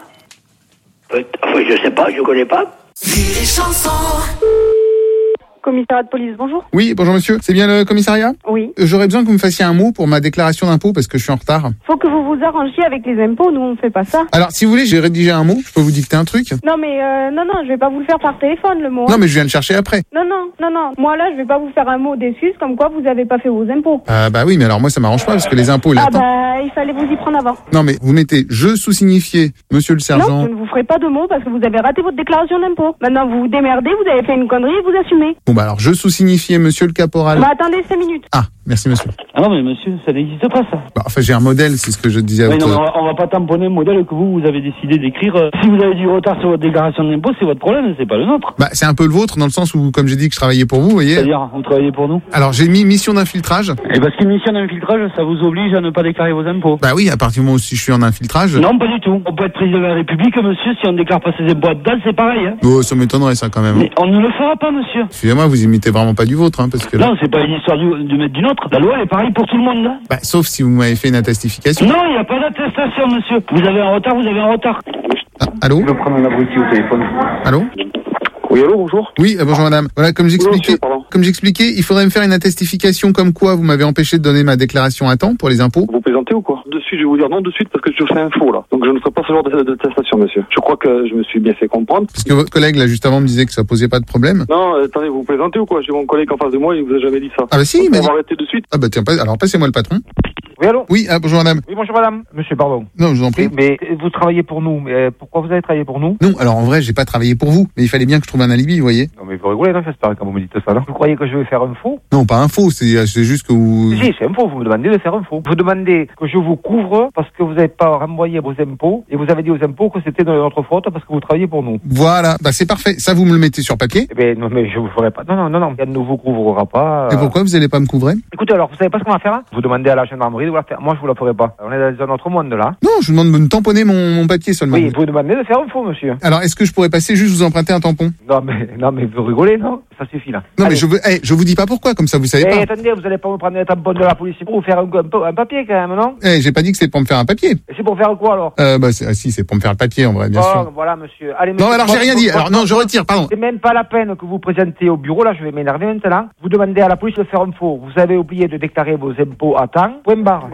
Peut- je sais pas, je connais pas. Rire et chanson. Commissariat de police, bonjour. Oui, bonjour monsieur. C'est bien le commissariat? Oui. Euh, J'aurais besoin que vous me fassiez un mot pour ma déclaration d'impôt parce que je suis en retard. Faut que vous vous arrangiez avec les impôts, nous on fait pas ça. Alors, si vous voulez, j'ai rédigé un mot. Je peux vous dicter un truc? Non mais euh, non non, je vais pas vous le faire par téléphone le mot. Non, hein. mais je viens le chercher après. Non non non non. Moi là, je vais pas vous faire un mot d'excuse comme quoi vous avez pas fait vos impôts. Ah bah oui, mais alors moi ça m'arrange pas parce que les impôts là. Ah bah il fallait vous y prendre avant. Non mais vous mettez je sous-signifié monsieur le sergent. Non, je ne vous ferai pas de mots parce que vous avez raté votre déclaration d'impôt. Maintenant vous vous démerdez, vous avez fait une connerie et vous assumez. Bon bah alors je sous-signifié monsieur le caporal. Bah attendez cinq minutes. Ah, merci monsieur. Ah non mais monsieur, ça n'existe pas ça. Bah, enfin j'ai un modèle, c'est ce que je disais à Oui, votre... non, on, va, on va pas tamponner le modèle que vous, vous avez décidé d'écrire. Euh, si vous avez du retard sur votre déclaration d'impôt, c'est votre problème, c'est pas le nôtre. Bah c'est un peu le vôtre dans le sens où comme j'ai dit que je travaillais pour vous, vous voyez. C'est-à-dire, vous travaillez pour nous. Alors j'ai mis mission d'infiltrage. Et parce qu'une mission d'infiltrage, ça vous oblige à ne pas déclarer vos impôts. Bah oui, à partir du moment où si je suis en infiltrage. Non, pas du tout. On peut être président de la République, monsieur, si on ne déclare pas ses impôts à dalle, c'est pareil. Hein. Oh, ça m'étonnerait ça quand même. Mais on ne le fera pas, monsieur. Excusez-moi, vous imitez vraiment pas du vôtre, hein, parce que là... Non, c'est pas une histoire du, du maître du nôtre. La loi elle est pareille pour tout le monde. Hein. Bah, sauf si vous m'avez fait une attestification. Non, il n'y a pas d'attestation, monsieur. Vous avez un retard, vous avez un retard. Ah, allô? Je vais prendre un abruti au téléphone. Allô? Oui, allô, bonjour. Oui, euh, bonjour madame. Voilà, comme j'expliquais, comme j'expliquais, il faudrait me faire une attestification comme quoi vous m'avez empêché de donner ma déclaration à temps pour les impôts. Vous plaisantez ou quoi? De suite, je vais vous dire non de suite parce que je fais un faux là. Donc je ne ferai pas ce genre de- d'attestation, monsieur. Je crois que je me suis bien fait comprendre. Parce que votre collègue là juste avant me disait que ça posait pas de problème. Non, euh, attendez, vous plaisantez ou quoi? J'ai mon collègue en face de moi, il vous a jamais dit ça. Ah bah si, il Donc, m'a on dit. va arrêter de suite. Ah bah tiens, pas- alors passez-moi le patron. Oui, allô? Oui, ah, bonjour madame. Oui, bonjour madame. Monsieur, pardon. Non, je vous en prie. Oui, mais vous travaillez pour nous. Mais euh, pourquoi vous avez travaillé pour nous? Non, alors en vrai, j'ai pas travaillé pour vous, mais il fallait bien que je trouve un alibi, vous voyez. Non, mais vous rigolez, non? J'espère quand vous me dites ça, non? Vous croyez que je vais faire un faux? Non, pas un faux, c'est c'est juste que vous... Si, c'est un faux. Vous me demandez de faire un faux. Vous demandez que je vous couvre parce que vous n'avez pas renvoyé vos impôts et vous avez dit aux impôts que c'était de notre faute parce que vous travaillez pour nous. Voilà, bah c'est parfait. Ça, vous me le mettez sur papier. Eh ben, non, mais je vous ferai pas. Non, non, non, non. Elle ne vous couvrira pas. Et pourquoi vous allez pas me couvrir? Écoutez, alors, vous savez pas ce qu'on va faire, hein? Vous demandez à la gendarmerie de vous la faire. Moi, je vous la ferai pas. On est dans un autre monde, là. Non, je vous demande de me tamponner mon, mon papier seulement. Oui, vous demandez de faire un faux, monsieur. Alors, est-ce que je pourrais passer juste vous emprunter un tampon? Non, mais, non, mais vous rigolez, non? Ça suffit, là. Non, Allez. mais je veux, eh, je vous dis pas pourquoi, comme ça vous savez Eh, pas. attendez, vous allez pas me prendre les tampons de la police pour vous faire un, un, un papier, quand même, non? Eh, j'ai pas dit que c'est pour me faire un papier. Et c'est pour faire quoi, alors? Euh, bah, c'est- ah, si, c'est pour me faire le papier, en vrai, bien Oh, sûr. voilà, monsieur. Allez, monsieur. Non, alors j'ai rien dit. Alors, non, je retire, pardon. C'est même pas la peine que vous présentez au bureau, là, je vais m'énerver maintenant. Vous demandez à la police de faire un faux. Vous avez oublié de déclarer vos impôts à temps. Point barre.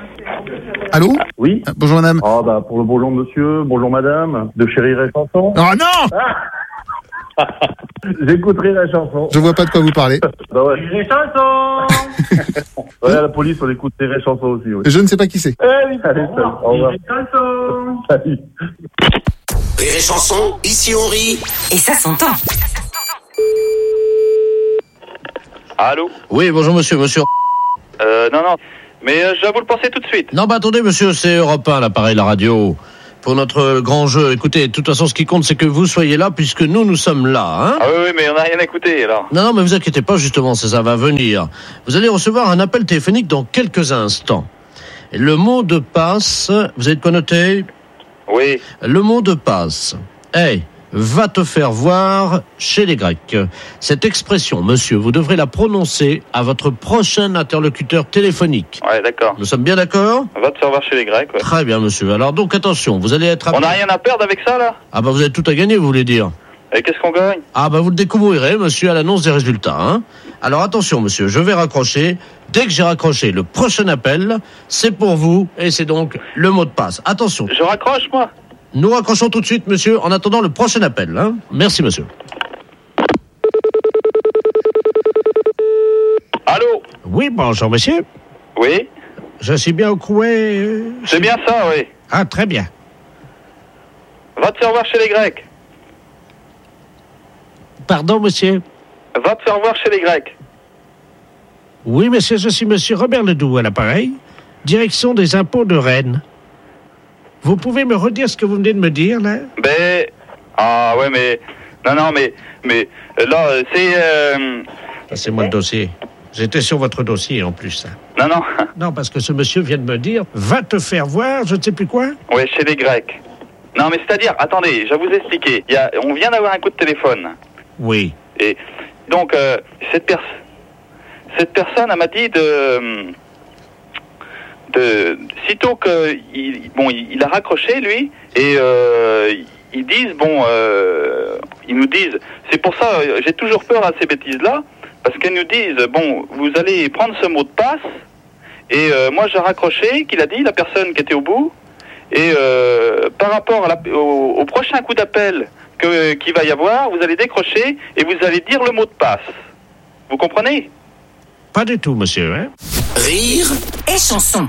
Allô? Oui. Ah, bonjour madame. Ah bah pour le bonjour monsieur, bonjour madame, de chérie et chanson. Oh non! J'écouterai la chanson. Je vois pas de quoi vous parlez. Bah ouais. Les chansons. Ouais, à la police on écoute les chansons aussi. Oui. Je ne sais pas qui c'est. Allez, salut. Au revoir. Les chansons. Salut. Rire et Chanson, ici on rit. Et ça s'entend. Allô? Oui, bonjour monsieur, monsieur. Euh, non, non. Mais euh, je vais vous le penser tout de suite. Non, bah attendez monsieur, c'est Europe un, l'appareil, la radio. Pour notre grand jeu, écoutez, de toute façon, ce qui compte, c'est que vous soyez là, puisque nous, nous sommes là, hein. Ah oui, oui, mais on n'a rien écouté, alors. Non, non, mais vous inquiétez pas, justement, ça, ça va venir. Vous allez recevoir un appel téléphonique dans quelques instants. Et le mot de passe, vous avez de quoi noter? Oui. Le mot de passe est « va te faire voir chez les Grecs ». Cette expression, monsieur, vous devrez la prononcer à votre prochain interlocuteur téléphonique. Ouais, d'accord. Nous sommes bien d'accord? On va te faire voir chez les Grecs, ouais. Très bien, monsieur. Alors donc, attention, vous allez être... On n'a rien à perdre avec ça, là? Ah bah vous avez tout à gagner, vous voulez dire? Et qu'est-ce qu'on gagne? Ah bah vous le découvrirez, monsieur, à l'annonce des résultats, hein. Alors attention, monsieur, je vais raccrocher. Dès que j'ai raccroché le prochain appel, c'est pour vous, et c'est donc le mot de passe. Attention. Je raccroche, moi? Nous raccrochons tout de suite, monsieur, en attendant le prochain appel, hein. Merci, monsieur. Allô? Oui, bonjour, monsieur. Oui? Je suis bien au Couet. euh, C'est bien ça, oui. Ah, très bien. Va te faire voir chez les Grecs. Pardon, monsieur. Va te faire voir chez les Grecs. Oui, monsieur, je suis monsieur Robert Ledoux à l'appareil, direction des impôts de Rennes. Vous pouvez me redire ce que vous venez de me dire, là? Ben... Ah, ouais, mais... Non, non, mais... Mais... Là, c'est... Euh... Passez-moi le dossier. J'étais sur votre dossier, en plus, ça. Non, non. Non, parce que ce monsieur vient de me dire « va te faire voir, je ne sais plus quoi ». Ouais, chez les Grecs. Non, mais c'est-à-dire... Attendez, je vais vous expliquer. Il y a... On vient d'avoir un coup de téléphone. Oui. Et donc, euh, cette, pers- cette personne, elle m'a dit de... de sitôt que... Il, bon, il, il a raccroché, lui, et euh, ils disent, bon... Euh, ils nous disent... C'est pour ça, j'ai toujours peur à ces bêtises-là, parce qu'ils nous disent, bon, vous allez prendre ce mot de passe, et euh, moi j'ai raccroché, qu'il a dit, la personne qui était au bout, et euh, par rapport à la, au, au prochain coup d'appel... Que, qu'il va y avoir, vous allez décrocher et vous allez dire le mot de passe. Vous comprenez? Pas du tout, monsieur, hein. Rire et Chanson.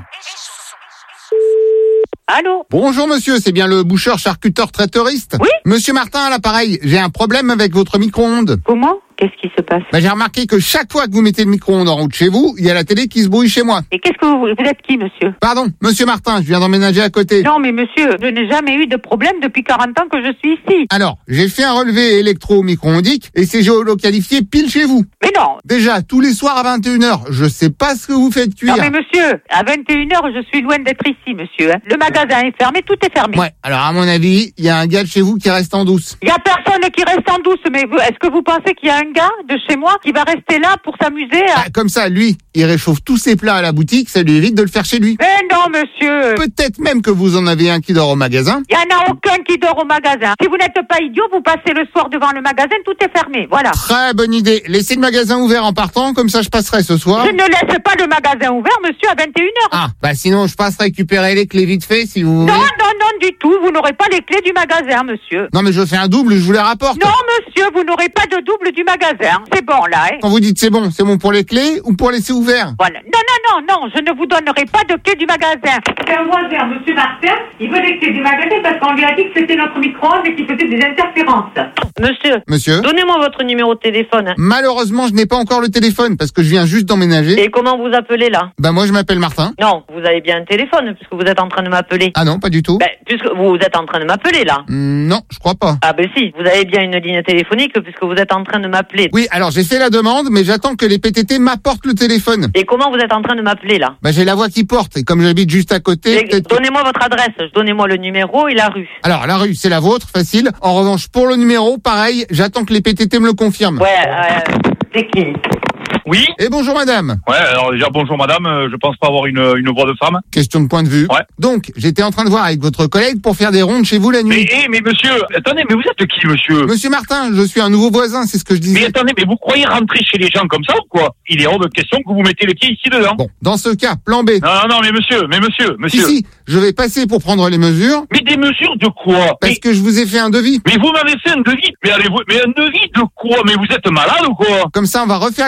Allô? Bonjour monsieur, c'est bien le boucheur charcuteur traiteuriste? Oui. Monsieur Martin à l'appareil, j'ai un problème avec votre micro-ondes. Comment? Qu'est-ce qui se passe? Bah, j'ai remarqué que chaque fois que vous mettez le micro-ondes en route chez vous, il y a la télé qui se brouille chez moi. Et qu'est-ce que vous... Vous êtes qui, monsieur? Pardon, monsieur Martin, je viens d'emménager à côté. Non, mais monsieur, je n'ai jamais eu de problème depuis quarante ans que je suis ici. Alors, j'ai fait un relevé électro-micro-ondique et c'est géolocalifié pile chez vous. Mais non. Déjà, tous les soirs à vingt et une heures, je sais pas ce que vous faites cuire. Non, mais monsieur, à vingt et une heures, je suis loin d'être ici, monsieur. Hein. Le magasin est fermé, tout est fermé. Ouais, alors à mon avis, il y a un gars de chez vous qui reste en douce. Il y a personne qui reste en douce, mais vous- est-ce que vous pensez qu'il y a un gars de chez moi qui va rester là pour s'amuser à... Ah, comme ça, lui, il réchauffe tous ses plats à la boutique, ça lui évite de le faire chez lui. Mais non, monsieur. Peut-être même que vous en avez un qui dort au magasin. Il n'y en a aucun qui dort au magasin. Si vous n'êtes pas idiot, vous passez le soir devant le magasin, tout est fermé. Voilà. Très bonne idée. Laissez le magasin ouvert en partant, comme ça je passerai ce soir. Je ne laisse pas le magasin ouvert, monsieur, à vingt et une heures. Ah, bah sinon je passe récupérer les clés vite fait si vous voulez. Non, non, non, du tout. Vous n'aurez pas les clés du magasin, monsieur. Non mais je fais un double, je vous les rapporte. Non, monsieur, vous n'aurez pas de double du magasin. C'est bon, là, hein. Quand vous dites c'est bon, c'est bon pour les clés ou pour laisser ouvert? Voilà. Non, non, non, non, je ne vous donnerai pas de clés du magasin. C'est un voisin, monsieur Martin. Il veut les clés du magasin parce qu'on lui a dit que c'était notre micro-ondes et qu'il faisait des interférences. Monsieur. Monsieur. Donnez-moi votre numéro de téléphone. Malheureusement, je n'ai pas encore le téléphone parce que je viens juste d'emménager. Et comment vous appelez là? Bah moi je m'appelle Martin. Non, vous avez bien un téléphone puisque vous êtes en train de m'appeler. Ah non, pas du tout. Ben, puisque vous êtes en train de m'appeler là. Mm, non, je crois pas. Ah ben si, vous avez bien une ligne téléphonique puisque vous êtes en train de m'appeler. Oui, alors j'ai fait la demande, mais j'attends que les P T T m'apportent le téléphone. Et comment vous êtes en train de m'appeler là? Bah j'ai la voix qui porte et comme j'habite juste à côté. Et donnez-moi votre adresse, donnez-moi le numéro et la rue. Alors la rue c'est la vôtre, facile. En revanche pour le numéro, pareil, j'attends que les P T T me le confirment. Ouais, euh, c'est qui? Oui. Et bonjour madame. Ouais, alors déjà bonjour madame, euh, je pense pas avoir une, une voix de femme. Question de point de vue. Ouais. Donc, j'étais en train de voir avec votre collègue pour faire des rondes chez vous la nuit. Mais, eh, mais monsieur, attendez, mais vous êtes qui monsieur? Monsieur Martin, je suis un nouveau voisin, c'est ce que je disais. Mais attendez, mais vous croyez rentrer chez les gens comme ça ou quoi? Il est hors de question que vous mettez les pieds ici dedans. Bon, dans ce cas, plan B. Non, non, non, mais monsieur, mais monsieur, monsieur. Si, si, je vais passer pour prendre les mesures. Mais des mesures de quoi? Parce mais... que je vous ai fait un devis. Mais vous m'avez fait un devis? Mais allez-vous, mais un devis de quoi? Mais vous êtes malade ou quoi? Comme ça, on va refaire l'isolage.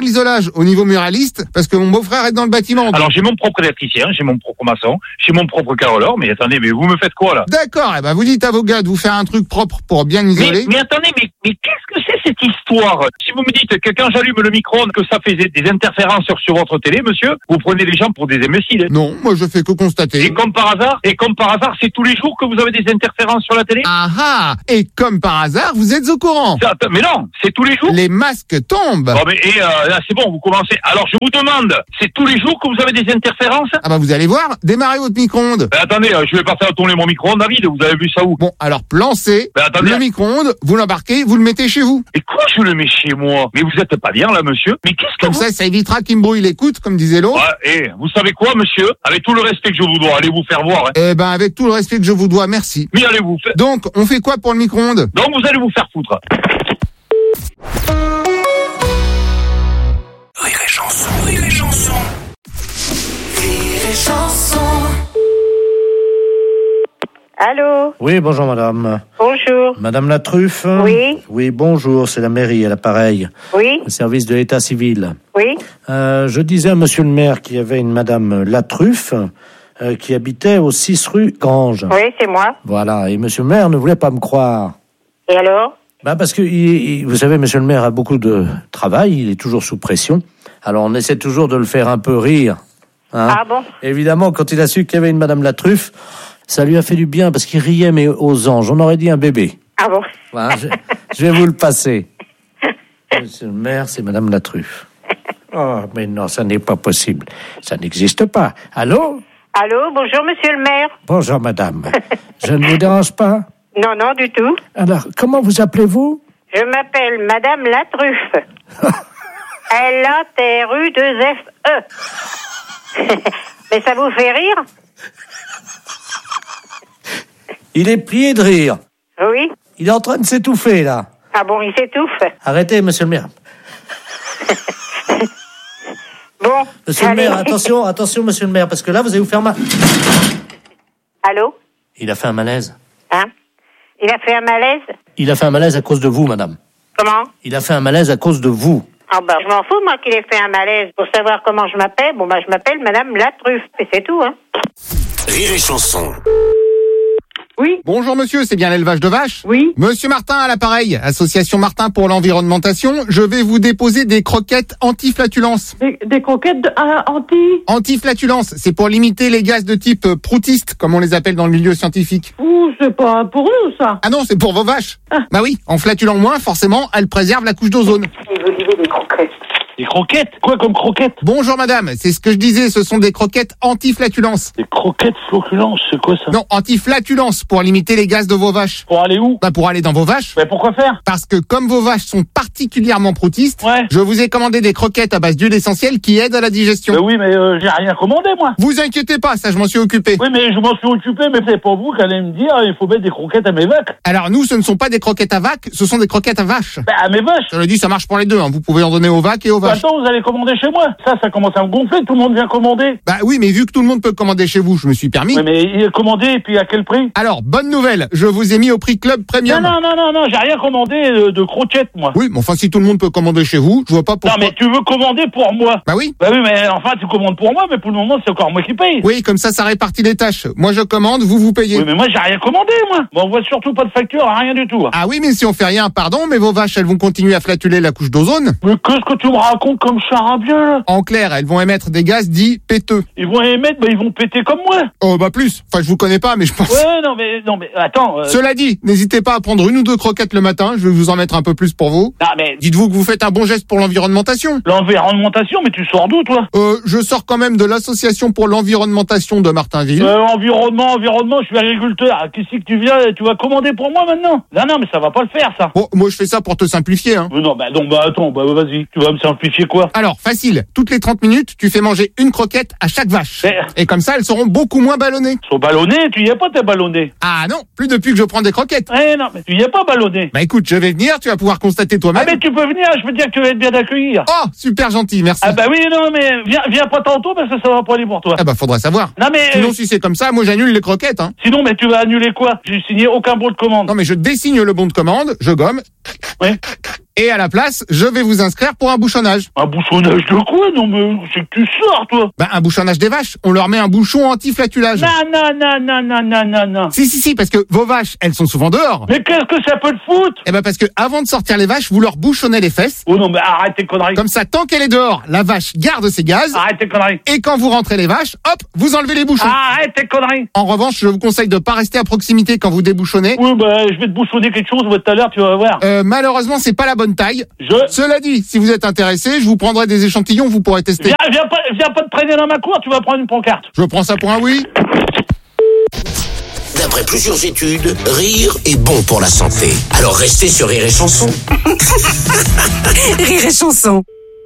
change au niveau muraliste parce que mon beau-frère est dans le bâtiment. donc. Alors j'ai mon propre électricien, j'ai mon propre maçon, j'ai mon propre carreleur, mais attendez, mais vous me faites quoi là? D'accord, eh ben vous dites à vos gars de vous faire un truc propre pour bien isoler. Mais, mais attendez, mais, mais qu'est-ce que c'est cette histoire? Si vous me dites que quand j'allume le micro-ondes que ça fait des, des interférences sur, sur votre télé, monsieur, vous prenez les gens pour des imbéciles. Non, moi je fais que constater. Et comme par hasard, et comme par hasard, c'est tous les jours que vous avez des interférences sur la télé? Ah ah! Et comme par hasard, vous êtes au courant. Ça, mais non, c'est tous les jours. Les masques tombent. Bon, mais et, euh, là, c'est bon, vous commencez. Alors je vous demande, c'est tous les jours que vous avez des interférences? Ah bah vous allez voir, démarrez votre micro-ondes. Ben, attendez, euh, je vais passer à tourner mon micro-ondes, David, vous avez vu ça où? Bon, alors plan C, ben, attendez. le micro-ondes, vous l'embarquez, vous le mettez chez vous. Et quoi je le mets chez moi? Mais vous êtes pas bien là, monsieur? Mais qu'est-ce que Comme vous... ça, ça évitera qu'il me brouille l'écoute, comme disait l'autre. Ouais, et vous savez quoi, monsieur? Avec tout le respect que je vous dois, allez vous faire voir. Hein. Eh ben avec tout le respect que je vous dois, merci. Mais allez vous faire... Donc, on fait quoi pour le micro-ondes? Donc vous allez vous faire foutre. Rire et chanson, rire et chanson. Rire et chanson. Allô? Oui, bonjour madame. Bonjour. Madame la Truffe? Oui. Oui, bonjour, c'est la mairie à l'appareil. Oui. Le service de l'état civil. Oui. Euh, je disais à monsieur le maire qu'il y avait une madame La Truffe euh, qui habitait au six rue Grange. Oui, c'est moi. Voilà, et monsieur le maire ne voulait pas me croire. Et alors? Bah parce que, il, il, vous savez, monsieur le maire a beaucoup de travail, il est toujours sous pression. Alors on essaie toujours de le faire un peu rire. Hein. Ah bon? Évidemment, quand il a su qu'il y avait une madame La Truffe, ça lui a fait du bien parce qu'il riait, mais aux anges. On aurait dit un bébé. Ah bon? Voilà, je, je vais vous le passer. Monsieur le maire, c'est madame La Truffe. Oh, mais non, ça n'est pas possible. Ça n'existe pas. Allô? Allô, bonjour monsieur le maire. Bonjour madame. Je ne vous dérange pas? Non, non, du tout. Alors, comment vous appelez-vous? Je m'appelle Madame La Truffe. L A T R U deux F E. Mais ça vous fait rire? Il est plié de rire. Oui. Il est en train de s'étouffer, là. Ah bon, il s'étouffe. Arrêtez, monsieur le maire. Bon. Monsieur allez. le maire, attention, attention, monsieur le maire, parce que là, vous allez vous faire mal. Allô? Il a fait un malaise. Hein? Il a fait un malaise? Il a fait un malaise à cause de vous, madame. Comment? Il a fait un malaise à cause de vous. Ah bah, je m'en fous, moi, qu'il ait fait un malaise. Pour savoir comment je m'appelle, bon bah, je m'appelle Madame La Truffe. Et c'est tout, hein. Rire et chanson. Oui. Bonjour monsieur, c'est bien l'élevage de vaches? Oui. Monsieur Martin à l'appareil, Association Martin pour l'environnementation. Je vais vous déposer des croquettes anti-flatulence. Des, des croquettes de, euh, anti... Anti-flatulence, c'est pour limiter les gaz de type euh, proutiste, comme on les appelle dans le milieu scientifique. Ouh, c'est pas pour nous, ça. Ah non, c'est pour vos vaches. Ah. Bah oui, en flatulant moins, forcément, elles préservent la couche d'ozone. Il veut livrer des croquettes. Des croquettes? Quoi comme croquettes? Bonjour madame, c'est ce que je disais, ce sont des croquettes anti-flatulence. Des croquettes flocculence, c'est quoi ça? Non, anti-flatulence, pour limiter les gaz de vos vaches. Pour aller où? Bah pour aller dans vos vaches. Mais pourquoi faire? Parce que comme vos vaches sont particulièrement proutistes, ouais. je vous ai commandé des croquettes à base d'huile essentielle qui aident à la digestion. Mais oui, mais euh, j'ai rien commandé, moi. Vous inquiétez pas, ça je m'en suis occupé. Oui, mais je m'en suis occupé, mais c'est pas vous qui allez me dire il faut mettre des croquettes à mes vaches. Alors nous, ce ne sont pas des croquettes à vaches, ce sont des croquettes à vaches. Bah à mes vaches. Je le dis, ça marche pour les deux, hein. Vous pouvez en donner aux vaches et aux vaches. Attends, vous allez commander chez moi. Ça, ça commence à me gonfler, tout le monde vient commander. Bah oui, mais vu que tout le monde peut commander chez vous, je me suis permis. Oui, mais il est commandé, et puis à quel prix? Alors, bonne nouvelle, je vous ai mis au prix Club Premium. Non, non, non, non, non, j'ai rien commandé de, de croquettes, moi. Oui, mais enfin, si tout le monde peut commander chez vous, je vois pas pourquoi. Non, mais tu veux commander pour moi? Bah oui. Bah oui, mais enfin, tu commandes pour moi, mais pour le moment, c'est encore moi qui paye. Oui, comme ça, ça répartit les tâches. Moi, je commande, vous, vous payez. Oui, mais moi, j'ai rien commandé, moi. Bon, on voit surtout pas de facture, rien du tout. Ah oui, mais si on fait rien, pardon, mais vos vaches, elles vont continuer à flatuler la couche d'ozone. Mais qu'est-ce que tu me racontes comme charabia, là? En clair, elles vont émettre des gaz dits péteux. Ils vont émettre, bah ils vont péter comme moi. Oh bah plus. Enfin, je vous connais pas, mais je pense. Ouais, non mais non mais attends. Euh... Cela dit, n'hésitez pas à prendre une ou deux croquettes le matin. Je vais vous en mettre un peu plus pour vous. Non mais dites-vous que vous faites un bon geste pour l'environnementation. L'environnementation, mais tu sors d'où toi? Euh, je sors quand même de l'association pour l'environnementation de Martinville. Euh, environnement, environnement. Je suis agriculteur. Qu'est-ce que tu viens? Tu vas commander pour moi maintenant? Non non, mais ça va pas le faire ça. Bon, moi je fais ça pour te simplifier, hein. Euh, non bah donc bah attends, bah vas-y. Tu vas me simplifier quoi? Alors facile. Toutes les trente minutes, tu fais manger une croquette à chaque vache. Mais... Et comme ça, elles seront beaucoup moins ballonnées. Elles sont ballonnées? Tu y es pas, t'es ballonné. Ah non, plus depuis que je prends des croquettes. Eh non, mais tu y es pas ballonné. Bah écoute, je vais venir, tu vas pouvoir constater toi-même. Ah mais tu peux venir, je veux dire que tu vas être bien accueilli. Oh, super gentil, merci. Ah bah oui, non mais viens, viens pas tantôt parce que ça va pas aller pour toi. Ah bah faudrait savoir. Non mais... Sinon, si c'est comme ça, moi j'annule les croquettes, hein. Sinon, mais tu vas annuler quoi? J'ai signé aucun bon de commande. Non mais je désigne le bon de commande, je gomme. Ouais. Et à la place, je vais vous inscrire pour un bouchonnage. Un bouchonnage de quoi? Non mais c'est que tu sors, toi. Ben, un bouchonnage des vaches. On leur met un bouchon anti-flatulage. Non, non, non, non, non, non, non, non. Si, si, si, parce que vos vaches, elles sont souvent dehors. Mais qu'est-ce que ça peut te foutre? Eh ben, parce que avant de sortir les vaches, vous leur bouchonnez les fesses. Oh non, mais arrête tes conneries. Comme ça, tant qu'elle est dehors, la vache garde ses gaz. Arrête tes conneries. Et quand vous rentrez les vaches, hop, vous enlevez les bouchons. Arrête tes conneries. En revanche, je vous conseille de pas rester à proximité quand vous débouchonnez. Oui, bah, je vais te bouchonner quelque chose tout à l'heure, tu vas voir. Euh, malheureusement, c'est pas la bonne taille. Je... Cela dit, si vous êtes intéressé, je vous prendrai des échantillons, vous pourrez tester. Viens, viens pas, viens pas te traîner dans ma cour, tu vas prendre une pancarte. Je prends ça pour un oui. D'après plusieurs études, rire est bon pour la santé. Alors restez sur Rire et Chanson. Rire et Chanson.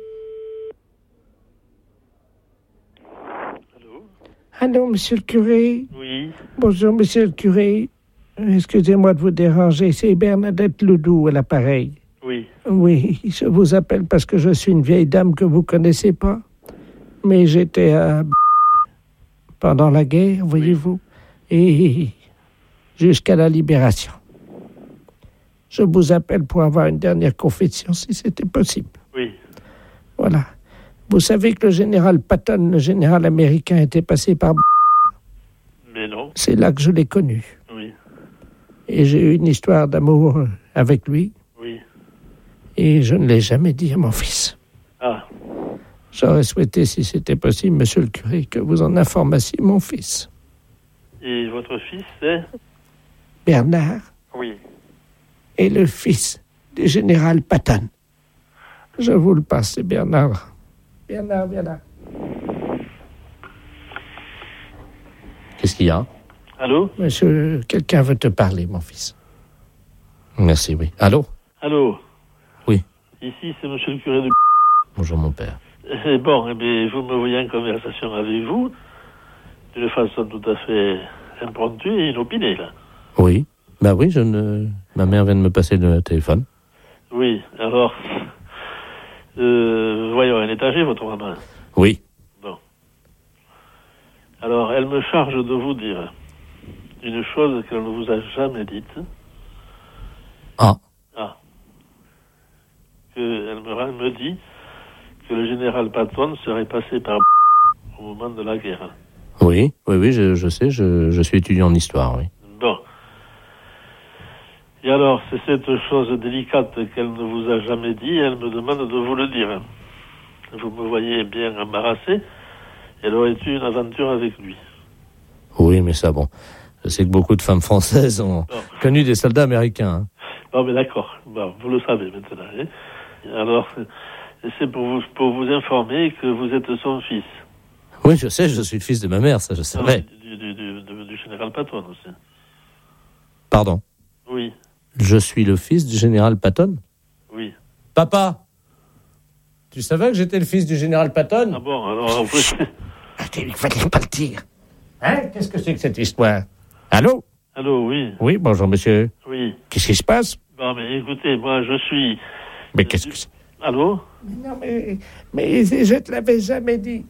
Allô, monsieur le curé? Oui. Bonjour, monsieur le curé. Excusez-moi de vous déranger, c'est Bernadette Loudou à l'appareil. Oui. Oui, je vous appelle parce que je suis une vieille dame que vous connaissez pas. Mais j'étais à... pendant la guerre, voyez-vous. Et jusqu'à la libération. Je vous appelle pour avoir une dernière confession, si c'était possible. Oui. Voilà. Vous savez que le général Patton, le général américain, était passé par... Mais non. C'est là que je l'ai connu. Oui. Et j'ai eu une histoire d'amour avec lui. Oui. Et je ne l'ai jamais dit à mon fils. Ah. J'aurais souhaité, si c'était possible, monsieur le curé, que vous en informassiez mon fils. Et votre fils, c'est? Bernard. Oui. Et le fils du général Patton. Je vous le passe, c'est Bernard. Bernard, Bernard. Qu'est-ce qu'il y a? Allô? Monsieur, quelqu'un veut te parler, mon fils. Merci, oui. Allô? Allô? Oui. Ici, c'est monsieur le curé de... Bonjour, mon père. Eh bon, eh bien, vous me voyez en conversation avec vous, d'une façon tout à fait impromptue et inopinée, là. Oui. Bah oui, je ne... Ma mère vient de me passer le téléphone. Oui, alors... Euh, voyons, elle est âgée, votre maman? Oui. Bon. Alors, elle me charge de vous dire une chose qu'elle ne vous a jamais dite. Ah. Ah. Que elle me, elle me dit que le général Patton serait passé par au moment de la guerre. Oui, oui, oui, je, je sais, je, je suis étudiant en histoire, oui. Bon. Et alors, c'est cette chose délicate qu'elle ne vous a jamais dit, elle me demande de vous le dire. Vous me voyez bien embarrassé, elle aurait eu une aventure avec lui. Oui, mais ça, bon, je sais que beaucoup de femmes françaises ont bon. connu des soldats américains. Hein. Bon, mais d'accord, bon, vous le savez maintenant. Hein. Alors, c'est pour vous, pour vous informer que vous êtes son fils. Oui, je sais, je suis le fils de ma mère, ça je savais. Du, du, du, du, du général Patton aussi. Pardon? Oui. Je suis le fils du général Patton? Oui. Papa, tu savais que j'étais le fils du général Patton? Ah bon, alors... Il fallait pas le dire. Hein? Qu'est-ce que c'est que cette histoire? Allô? Allô, oui. Oui, bonjour, monsieur. Oui. Qu'est-ce qui se passe? Bon, mais écoutez, moi, je suis... Mais qu'est-ce que c'est? Allô? Non, mais, mais je te l'avais jamais dit.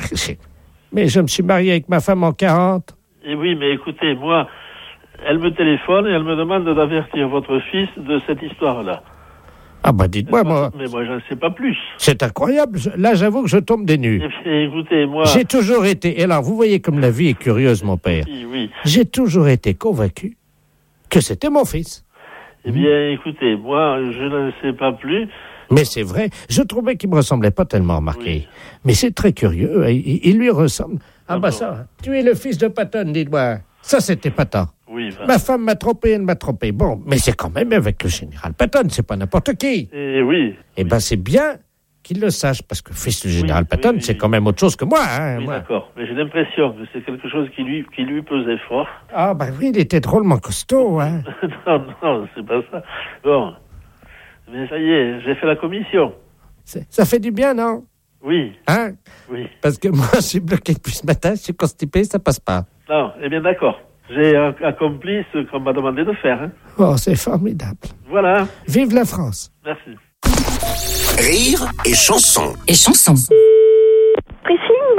Mais je me suis marié avec ma femme en quarante. Eh oui, mais écoutez, moi... Elle me téléphone et elle me demande d'avertir votre fils de cette histoire-là. Ah bah dites-moi, moi... Mais moi, j'en sais pas plus. C'est incroyable. Là, j'avoue que je tombe des nues. Eh bien, écoutez, moi... J'ai toujours été... Et alors, vous voyez comme la vie est curieuse, mon père. Oui, oui. J'ai toujours été convaincu que c'était mon fils. Eh bien, écoutez, moi, je ne sais pas plus. Mais c'est vrai, je trouvais qu'il me ressemblait pas tellement, remarqué. Oui. Mais c'est très curieux, il, il lui ressemble. Ah, ah bah bon. Ça, tu es le fils de Patton, dis-moi. Ça, c'était Patton. Oui, bah. Ma femme m'a trompé, elle m'a trompé. Bon, mais c'est quand même avec le général Patton, c'est pas n'importe qui. Eh oui. Eh ben, c'est bien qu'il le sache, parce que fils du général oui, Patton, oui, oui, c'est oui. quand même autre chose que moi. Hein, oui, moi. D'accord, mais j'ai l'impression que c'est quelque chose qui lui, qui lui pesait fort. Ah, bah oui, il était drôlement costaud, hein. non, non, c'est pas ça. Bon, mais ça y est, j'ai fait la commission. C'est, ça fait du bien, non? Oui. Hein? Oui. Parce que moi, je suis bloqué depuis ce matin, je suis constipé, ça passe pas. Non, eh bien d'accord. J'ai accompli ce qu'on m'a demandé de faire. Hein. Oh, c'est formidable. Voilà. Vive la France. Merci. Rire et chanson. Et chanson. Priscille, bonjour.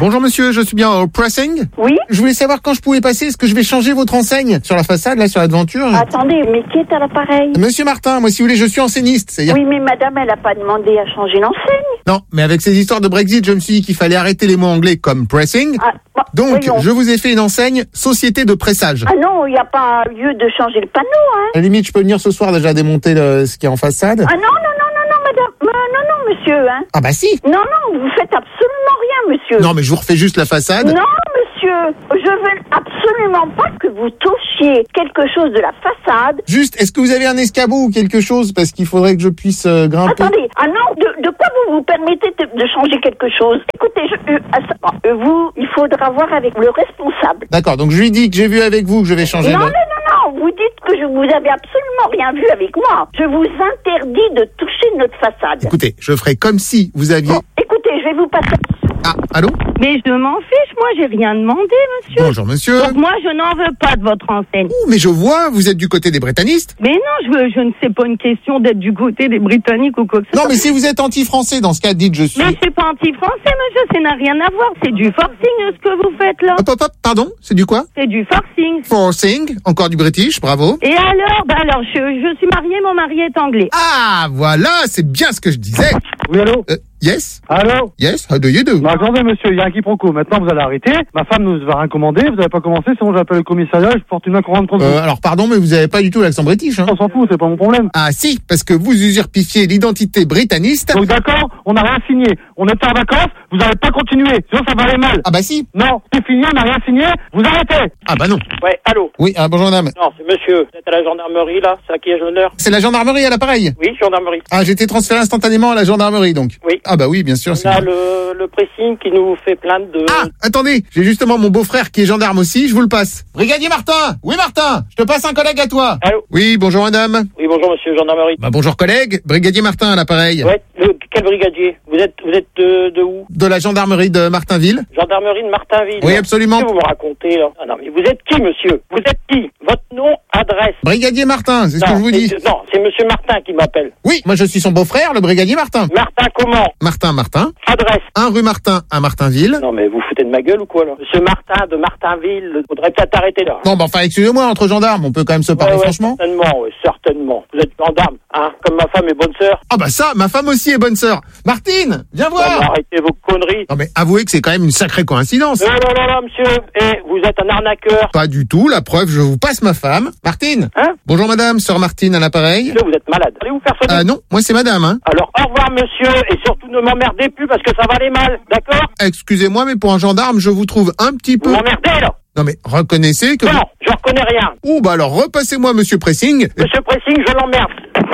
Bonjour monsieur, je suis bien au pressing. Oui. Je voulais savoir quand je pouvais passer. Est-ce que je vais changer votre enseigne sur la façade, là, sur l'aventure? Attendez, mais qui est à l'appareil? Monsieur Martin, moi si vous voulez, je suis enseigniste. C'est-à-dire... Oui, mais madame, elle a pas demandé à changer l'enseigne. Non, mais avec ces histoires de Brexit, je me suis dit qu'il fallait arrêter les mots anglais comme pressing. Ah, bah, Donc, voyons. je vous ai fait une enseigne société de pressage. Ah non, il n'y a pas lieu de changer le panneau, hein. À la limite, je peux venir ce soir déjà démonter le, ce qui est en façade. Ah non, non, non, non, non, madame. Euh, non, non, monsieur, hein. Ah bah si. Non, non, vous faites absolument rien, monsieur. Non, mais je vous refais juste la façade. Non, monsieur, je veux absolument pas que vous touchiez quelque chose de la façade. Juste, est-ce que vous avez un escabeau ou quelque chose? Parce qu'il faudrait que je puisse euh, grimper. Attendez, ah non, de, de quoi vous vous permettez de, de changer quelque chose? Écoutez, je, euh, ah, ça- euh, vous, il faudra voir avec le responsable. D'accord, donc je lui dis que j'ai vu avec vous que je vais changer Non, le... non, non, non, vous dites que je vous avez absolument rien vu avec moi. Je vous interdis de toucher notre façade. Écoutez, je ferai comme si vous aviez... Bon, écoutez, je vais vous passer... Ah, allô? Mais je m'en fiche, moi j'ai rien demandé, monsieur. Bonjour monsieur. Donc moi je n'en veux pas de votre enseigne. Ouh, mais je vois, vous êtes du côté des britannistes. Mais non, je, veux, je ne sais pas une question d'être du côté des Britanniques ou quoi que ce soit. Non, mais si vous êtes anti-français, dans ce cas, dites je suis... Mais je suis pas anti-français, monsieur, ça n'a rien à voir. C'est du forcing ce que vous faites là. Hop, hop, hop, pardon, c'est du quoi? C'est du forcing. Forcing, encore du british, bravo. Et alors, bah alors, je, je suis mariée, mon mari est anglais. Ah, voilà, c'est bien ce que je disais. Oui, allô? Euh, yes? Allô? Yes, how do you do? Bah, attendez, monsieur, il y a un quiproquo. Maintenant, vous allez arrêter. Ma femme nous va rien commander. Vous n'avez pas commencé, sinon j'appelle le commissariat. Je porte une main courante contre vous. Euh, alors pardon, mais vous avez pas du tout l'accent british, hein? On s'en fout, c'est pas mon problème. Ah si, parce que vous usurpifiez l'identité britannique. Donc d'accord, on n'a rien signé. On était en vacances, vous n'avez pas continué. Sinon, ça va aller mal. Ah bah si. Non, c'est fini, on n'a rien signé. Vous arrêtez. Ah bah non. Ouais, allô? Oui, ah, bonjour madame. Non, c'est monsieur. Vous êtes à la gendarmerie, là? C'est à qui ai-je l'honneur? C'est la gendarmerie à l'appareil? Oui, gendarmerie. Ah, j'ai été transféré instantanément à la gendarmerie, donc. Oui. Ah bah oui, bien sûr. On a le, le pressing qui nous fait plainte de... Ah, attendez, j'ai justement mon beau-frère qui est gendarme aussi, je vous le passe. Brigadier Martin! Oui Martin! Je te passe un collègue à toi. Allô? Oui, bonjour madame. Oui, bonjour monsieur, gendarmerie. Bah bonjour collègue, Brigadier Martin à l'appareil. Ouais, le, quel brigadier? Vous êtes, vous êtes de, de où? De la gendarmerie de Martinville. Gendarmerie de Martinville. Oui, là. absolument. Qu'est-ce que vous me racontez, là? Ah non, mais vous êtes qui, monsieur? Vous êtes qui? Votre nom, adresse? Brigadier Martin, c'est ce Non, que je vous dis. c'est- Non, c'est monsieur Martin qui m'appelle. Oui, moi je suis son beau-frère, le brigadier Martin. Martin comment? Martin Martin. Adresse? un rue Martin à Martinville. Non, mais vous foutez de ma gueule ou quoi, là? Monsieur Martin de Martinville, faudrait peut-être arrêter, là. Non, bah enfin, excusez-moi, entre gendarmes, on peut quand même se parler Ouais, ouais, franchement. certainement, oui, certainement. Vous êtes gendarme, hein? Comme ma femme est bonne sœur. Ah bah ça, ma femme aussi est bonne sœur. Martine, viens Non, mais voir. arrêtez vos conneries. Non mais avouez que c'est quand même une sacrée coïncidence. Non, non, non, non, monsieur. Eh, vous êtes un arnaqueur. Pas du tout, la preuve, je vous passe ma femme. Martine. Hein? Bonjour madame, sœur Martine à l'appareil. Monsieur, vous êtes malade. Allez vous faire sonner. Ah non, moi c'est madame, hein. Alors, au revoir, monsieur, et surtout ne m'emmerdez plus parce que ça va aller mal, d'accord? Excusez-moi, mais pour un gendarme, je vous trouve un petit peu... Vous m'emmerdez, là. Non mais reconnaissez que... Non, vous- je reconnais rien. Oh bah alors repassez-moi monsieur Pressing. Monsieur Pressing, je l'emmerde.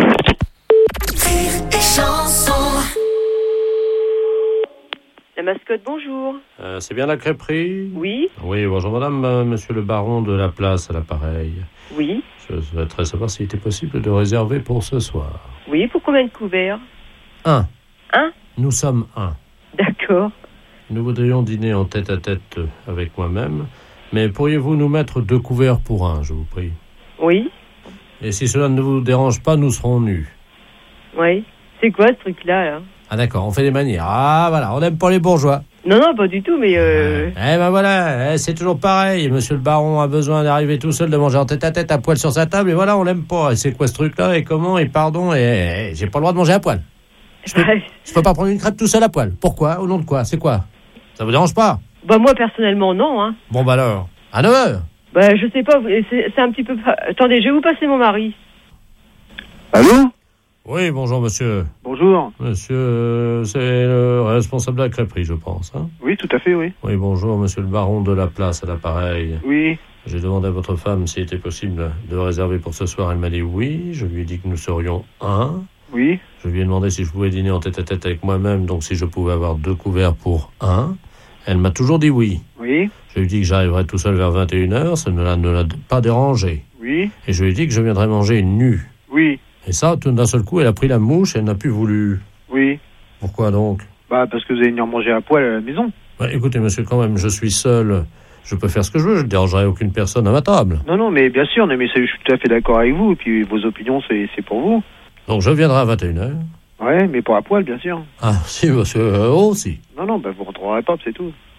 La mascotte, bonjour. Euh, c'est bien la crêperie? Oui. Oui, bonjour madame, euh, monsieur le baron de la place à l'appareil. Oui. Je souhaiterais savoir s'il était possible de réserver pour ce soir. Oui, pour combien de couverts? Un. Un? Nous sommes un. D'accord. Nous voudrions dîner en tête-à-tête avec moi-même, mais pourriez-vous nous mettre deux couverts pour un, je vous prie? Oui. Et si cela ne vous dérange pas, nous serons nus. Oui. C'est quoi ce truc-là, là? Ah d'accord, on fait des manières. Ah voilà, on n'aime pas les bourgeois. Non, non, pas du tout, mais euh... Eh ben voilà, eh, c'est toujours pareil. Monsieur le baron a besoin d'arriver tout seul, de manger en tête-à-tête à poil sur sa table, et voilà, on l'aime pas. Et c'est quoi ce truc-là, et comment, et pardon, et, et j'ai pas le droit de manger à poil. Je peux, je peux pas prendre une crêpe tout seul à poil. Pourquoi? Au nom de quoi? C'est quoi? Ça vous dérange pas? Bah moi, personnellement, non, hein. Bon bah alors, à neuf heures. Bah je sais pas, c'est c'est un petit peu... Attendez, je vais vous passer mon mari. Allô? Oui, bonjour monsieur. Bonjour. Monsieur, euh, c'est le responsable de la crêperie, je pense. Hein? Oui, tout à fait, oui. Oui, bonjour, monsieur le baron de la place à l'appareil. Oui. J'ai demandé à votre femme s'il était possible de réserver pour ce soir. Elle m'a dit oui. Je lui ai dit que nous serions un. Oui. Je lui ai demandé si je pouvais dîner en tête-à-tête avec moi-même, donc si je pouvais avoir deux couverts pour un. Elle m'a toujours dit oui. Oui. Je lui ai dit que j'arriverais tout seul vers vingt et une heures. Ça ne l'a, ne l'a pas dérangé. Oui. Et je lui ai dit que je viendrais manger nu. Oui. Et ça, tout d'un seul coup, elle a pris la mouche et elle n'a plus voulu. Oui. Pourquoi donc? Bah, parce que vous allez venir manger à poil à la maison. Bah, écoutez, monsieur, quand même, je suis seul. Je peux faire ce que je veux. Je ne dérangerai aucune personne à ma table. Non, non, mais bien sûr, non, mais c'est- je suis tout à fait d'accord avec vous. Et puis, vos opinions, c'est c'est pour vous. Donc, je viendrai à vingt et une heures. Ouais, mais pour à poil, bien sûr. Ah, si, monsieur, euh, aussi. Non, non, bah, vous rentrerez pas, c'est tout.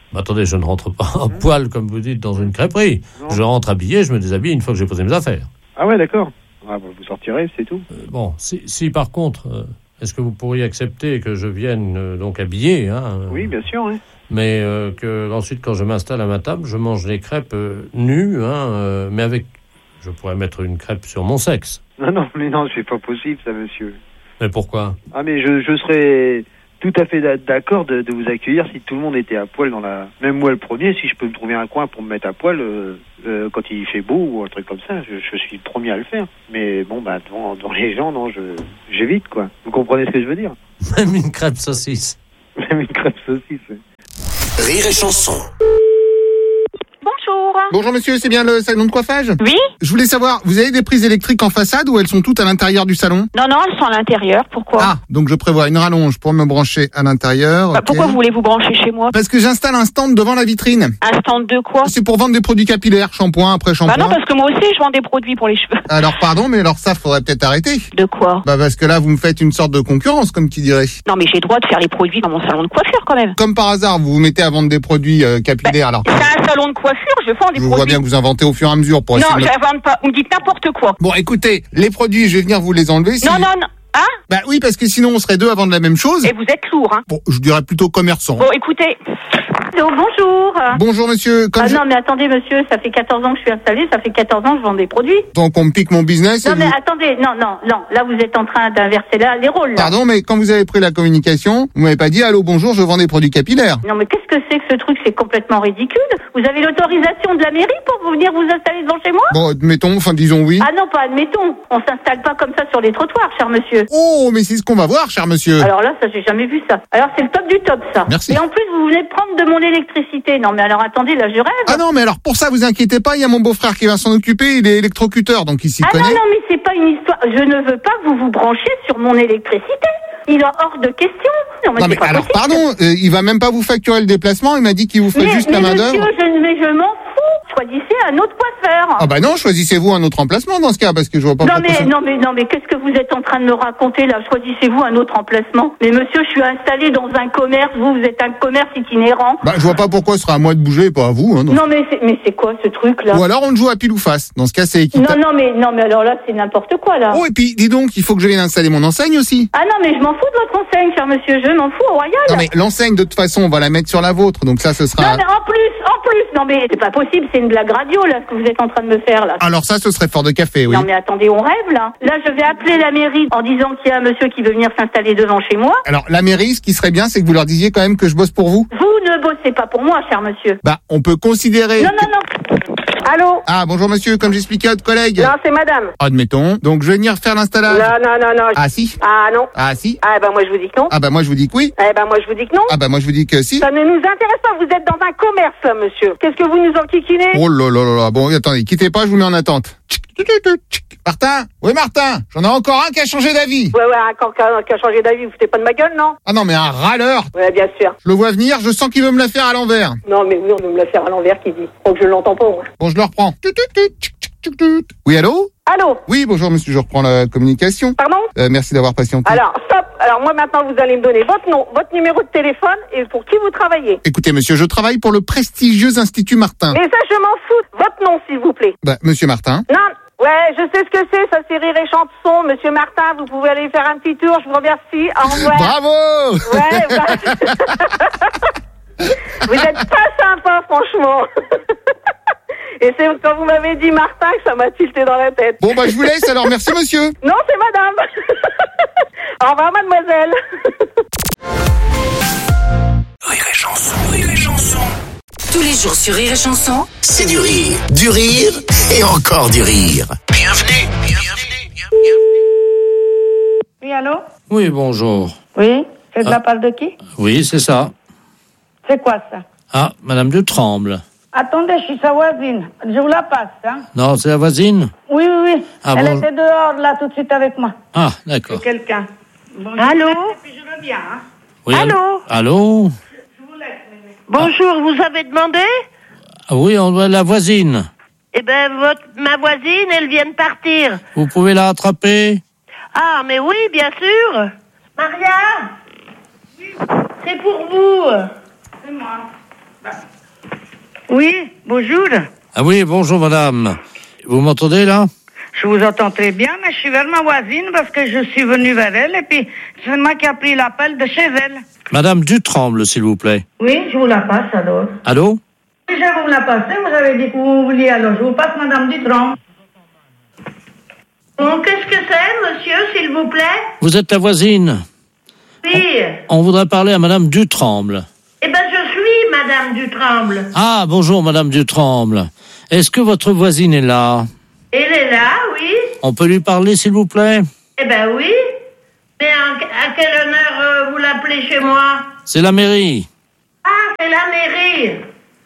Bah, attendez, je ne rentre pas à poil, comme vous dites, dans une crêperie. Non. Je rentre habillé, je me déshabille une fois que j'ai posé mes affaires. Ah ouais, d'accord. Ah, bah, vous sortirez, c'est tout. Euh, bon, si, si par contre, euh, est-ce que vous pourriez accepter que je vienne euh, donc habillé hein, euh, Oui, bien sûr, oui. Mais euh, que ensuite, quand je m'installe à ma table, je mange les crêpes euh, nues, hein, euh, mais avec... Je pourrais mettre une crêpe sur mon sexe. Non, non, mais non, c'est pas possible, ça, monsieur. Mais pourquoi ? Ah, mais je, je serais tout à fait d'accord de, de vous accueillir si tout le monde était à poil dans la... Même moi, le premier, si je peux me trouver un coin pour me mettre à poil euh, euh, quand il fait beau ou un truc comme ça, je, je suis le premier à le faire. Mais bon, bah, devant, devant les gens, non, je j'évite, quoi. Vous comprenez ce que je veux dire ? Même une crêpe saucisse. Même une crêpe saucisse, oui. Rire et chanson. Bonjour. Bonjour monsieur, c'est bien le salon de coiffage ? Oui. Je voulais savoir, vous avez des prises électriques en façade ou elles sont toutes à l'intérieur du salon ? Non, non, elles sont à l'intérieur. Pourquoi ? Ah, donc je prévois une rallonge pour me brancher à l'intérieur. Bah, okay. Pourquoi vous voulez vous brancher chez moi ? Parce que j'installe un stand devant la vitrine. Un stand de quoi ? C'est pour vendre des produits capillaires, shampoing après shampoing. Bah non, parce que moi aussi je vends des produits pour les cheveux. Alors pardon, mais alors ça faudrait peut-être arrêter. De quoi ? Bah parce que là vous me faites une sorte de concurrence, comme qui dirait. Non mais j'ai le droit de faire les produits dans mon salon de coiffure quand même. Comme par hasard, vous vous mettez à vendre des produits euh, capillaires alors. C'est un salon de coiffure, je vends des je produits. Je vois bien que vous inventez au fur et à mesure pour essayer Non, de... je n'invente pas, vous me dites n'importe quoi. Bon écoutez, les produits, je vais venir vous les enlever. Si... Non, non, non. Hein ? Bah oui, parce que sinon on serait deux à vendre la même chose. Et vous êtes lourd, hein. Bon, je dirais plutôt commerçant. Bon, écoutez... Allô, bonjour. Bonjour monsieur. Comme ah je... non mais attendez monsieur, ça fait quatorze ans que je suis installée, ça fait quatorze ans que je vends des produits. Donc on me pique mon business. Non et mais vous... attendez, non, non, non, là vous êtes en train d'inverser là, les rôles là. Pardon, mais quand vous avez pris la communication, vous m'avez pas dit allô bonjour, je vends des produits capillaires. Non mais qu'est-ce que c'est que ce truc, c'est complètement ridicule. Vous avez l'autorisation de la mairie pour vous venir vous installer devant chez moi ? Bon, admettons, enfin disons oui. Ah non, pas admettons, on s'installe pas comme ça sur les trottoirs, cher monsieur. Oh, mais c'est ce qu'on va voir, cher monsieur. Alors là, ça j'ai jamais vu ça. Alors c'est le top du top ça. Merci. Et en plus vous venez prendre de mon électricité. Non mais alors attendez, là je rêve. Ah non, mais alors pour ça vous inquiétez pas, il y a mon beau-frère qui va s'en occuper, il est électrocuteur, donc il s'y ah connaît. Ah non, non, mais c'est pas une histoire. Je ne veux pas que vous vous branchiez sur mon électricité. Il est hors de question. Non, mais, non, mais pas alors possible. pardon, euh, il va même pas vous facturer le déplacement, il m'a dit qu'il vous ferait mais, juste mais la main d'œuvre. Monsieur, je, mais je m'en fous. Choisissez un autre coiffeur. Ah bah non, choisissez-vous un autre emplacement dans ce cas, parce que je vois pas. Non mais ça... non mais non mais qu'est-ce que vous êtes en train de me raconter là ? Choisissez-vous un autre emplacement. Mais monsieur, je suis installé dans un commerce. Vous, vous êtes un commerce itinérant. Bah je vois pas pourquoi ce sera à moi de bouger, pas à vous. Hein, non mais c'est, mais c'est quoi ce truc là ? Ou alors on joue à pile ou face. Dans ce cas, c'est équitable. Non non mais non mais alors là c'est n'importe quoi là. Oh et puis dis donc, il faut que je vienne installer mon enseigne aussi. Ah non mais je m'en fous de votre enseigne, cher monsieur. Je m'en fous au royal. Non mais l'enseigne de toute façon, on va la mettre sur la vôtre, donc ça ce sera. Non mais en plus, en plus, non mais c'est pas possible, c'est une blague radio là ce que vous êtes en train de me faire là. Alors ça, ce serait fort de café, oui. Non mais attendez, on rêve là. Là, je vais appeler la mairie en disant qu'il y a un monsieur qui veut venir s'installer devant chez moi. Alors la mairie, ce qui serait bien, c'est que vous leur disiez quand même que je bosse pour vous. Vous ne bossez pas pour moi, cher monsieur. Bah, on peut considérer. Non, non, non. Allô ? Ah, bonjour monsieur, comme j'expliquais à votre collègue. Non, c'est madame. Admettons. Donc je vais venir faire l'installation. Non, non, non, non. Ah si ? Ah non. Ah si ? Ah ben moi je vous dis que non. Ah bah moi je vous dis que oui. Eh ben moi je vous dis que non. Ah bah moi je vous dis que si. Ça ne nous intéresse pas, vous êtes dans un commerce là, monsieur. Qu'est-ce que vous nous enquiquinez ? Oh là là là là. Bon, attendez, quittez pas, je vous mets en attente. Martin ? Oui Martin, j'en ai encore un qui a changé d'avis. Ouais, ouais, encore qu'un qui a changé d'avis, vous foutez pas de ma gueule, non ? Ah non, mais un râleur. Ouais, bien sûr. Je le vois venir, je sens qu'il veut me la faire à l'envers. Non, mais oui, on veut me la faire à l'envers, qui dit. Faut que je l'entends pas, moi. Bon, je le reprends. Oui, allô ? Allô ? Oui, bonjour monsieur, je reprends la communication. Pardon ? euh, Merci d'avoir patienté. Alors, stop. Alors moi maintenant, vous allez me donner votre nom, votre numéro de téléphone et pour qui vous travaillez. Écoutez monsieur, je travaille pour le prestigieux Institut Martin. Mais ça, je m'en fous. Votre nom, s'il vous plaît. Bah, monsieur Martin. Non. Ouais, je sais ce que c'est, ça c'est Rire et Chanson. Monsieur Martin, vous pouvez aller faire un petit tour, je vous remercie. Au revoir. Bravo. Ouais, bah... Vous êtes pas sympa, franchement. Et c'est quand vous m'avez dit Martin que ça m'a tilté dans la tête. Bon, bah je vous laisse alors, merci monsieur. Non, c'est madame. Au revoir, mademoiselle. Rire et Chanson, Rire et Chanson. Tous les jours sur Rire et Chanson, c'est du rire, du rire et encore du rire. Bienvenue, bienvenue, bienvenue. Oui, allô ? Oui, bonjour. Oui, c'est de ah. la part de qui ? Oui, c'est ça. C'est quoi ça ? Ah, Madame de Tremble. Attendez, je suis sa voisine. Je vous la passe, hein ? Non, c'est la voisine ? Oui, oui, oui. Ah, Elle bon... était dehors, là, tout de suite avec moi. Ah, d'accord. C'est quelqu'un. Bon, allô ? Et puis je reviens, hein ? Oui, allô ? Allô ? Bonjour, vous avez demandé ? Ah, oui, on doit la voisine. Eh ben, votre, ma voisine, elle vient de partir. Vous pouvez la rattraper ? Ah, mais oui, bien sûr. Maria ? C'est pour vous. C'est moi. Oui, bonjour. Ah oui, bonjour madame. Vous m'entendez là? Je vous entends très bien, mais je suis vers ma voisine parce que je suis venue vers elle et puis c'est moi qui a pris l'appel de chez elle. Madame Dutremble, s'il vous plaît. Oui, je vous la passe alors. Allô? Oui, je vais vous la passer, vous avez dit que vous vouliez alors. Je vous passe Madame Dutremble. Bon, qu'est-ce que c'est, monsieur, s'il vous plaît? Vous êtes la voisine. Oui. On voudrait parler à madame Dutremble. Eh ben, je suis Madame Dutremble. Ah, bonjour madame Dutremble. Est-ce que votre voisine est là? Elle est là, oui. On peut lui parler, s'il vous plaît? Eh ben oui. Mais en- à quel honneur euh, vous l'appelez chez moi? C'est la mairie. Ah, c'est la mairie.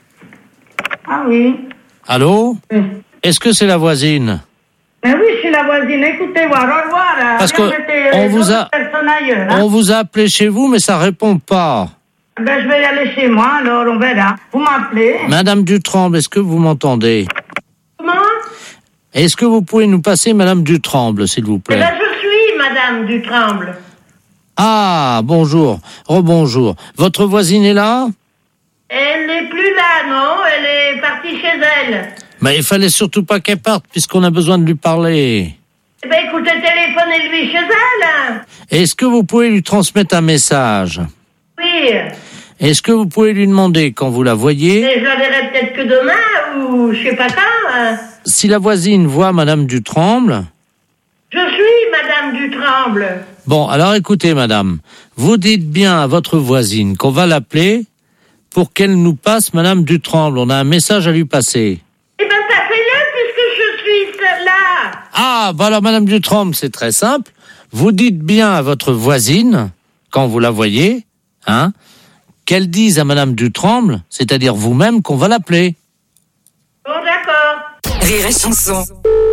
Ah oui. Allô? Est-ce que c'est la voisine? Mais oui, je suis la voisine. Écoutez, voir, au revoir. hein. Parce Viens que mettez, on euh, vous d'autres a- personnes ailleurs, hein. On vous a appelé chez vous, mais ça répond pas. Ben, je vais y aller chez moi, alors on verra. Vous m'appelez. Madame Dutremble, est-ce que vous m'entendez? Comment? Est-ce que vous pouvez nous passer madame Dutremble, s'il vous Eh plaît? ben, je suis Madame Dutremble. Ah, bonjour. Rebonjour. Votre voisine est là? Elle n'est plus là, non? Elle est partie chez elle. Mais il fallait surtout pas qu'elle parte, puisqu'on a besoin de lui parler. Eh ben, écoutez, téléphonez-lui chez elle. hein. Est-ce que vous pouvez lui transmettre un message? Oui. Est-ce que vous pouvez lui demander, quand vous la voyez, Mais je la verrai peut-être que demain, ou je sais pas quand. hein. si la voisine voit madame Dutremble? Je suis Madame Dutremble. Bon, alors écoutez, madame, vous dites bien à votre voisine qu'on va l'appeler pour qu'elle nous passe madame Dutremble. On a un message à lui passer. Eh ben, passez-le puisque je suis là. Ah, bah alors madame Dutremble, c'est très simple. Vous dites bien à votre voisine, quand vous la voyez, hein, qu'elle dise à madame Dutremble, c'est-à-dire vous-même, qu'on va l'appeler. Bon, d'accord. Rire et chanson.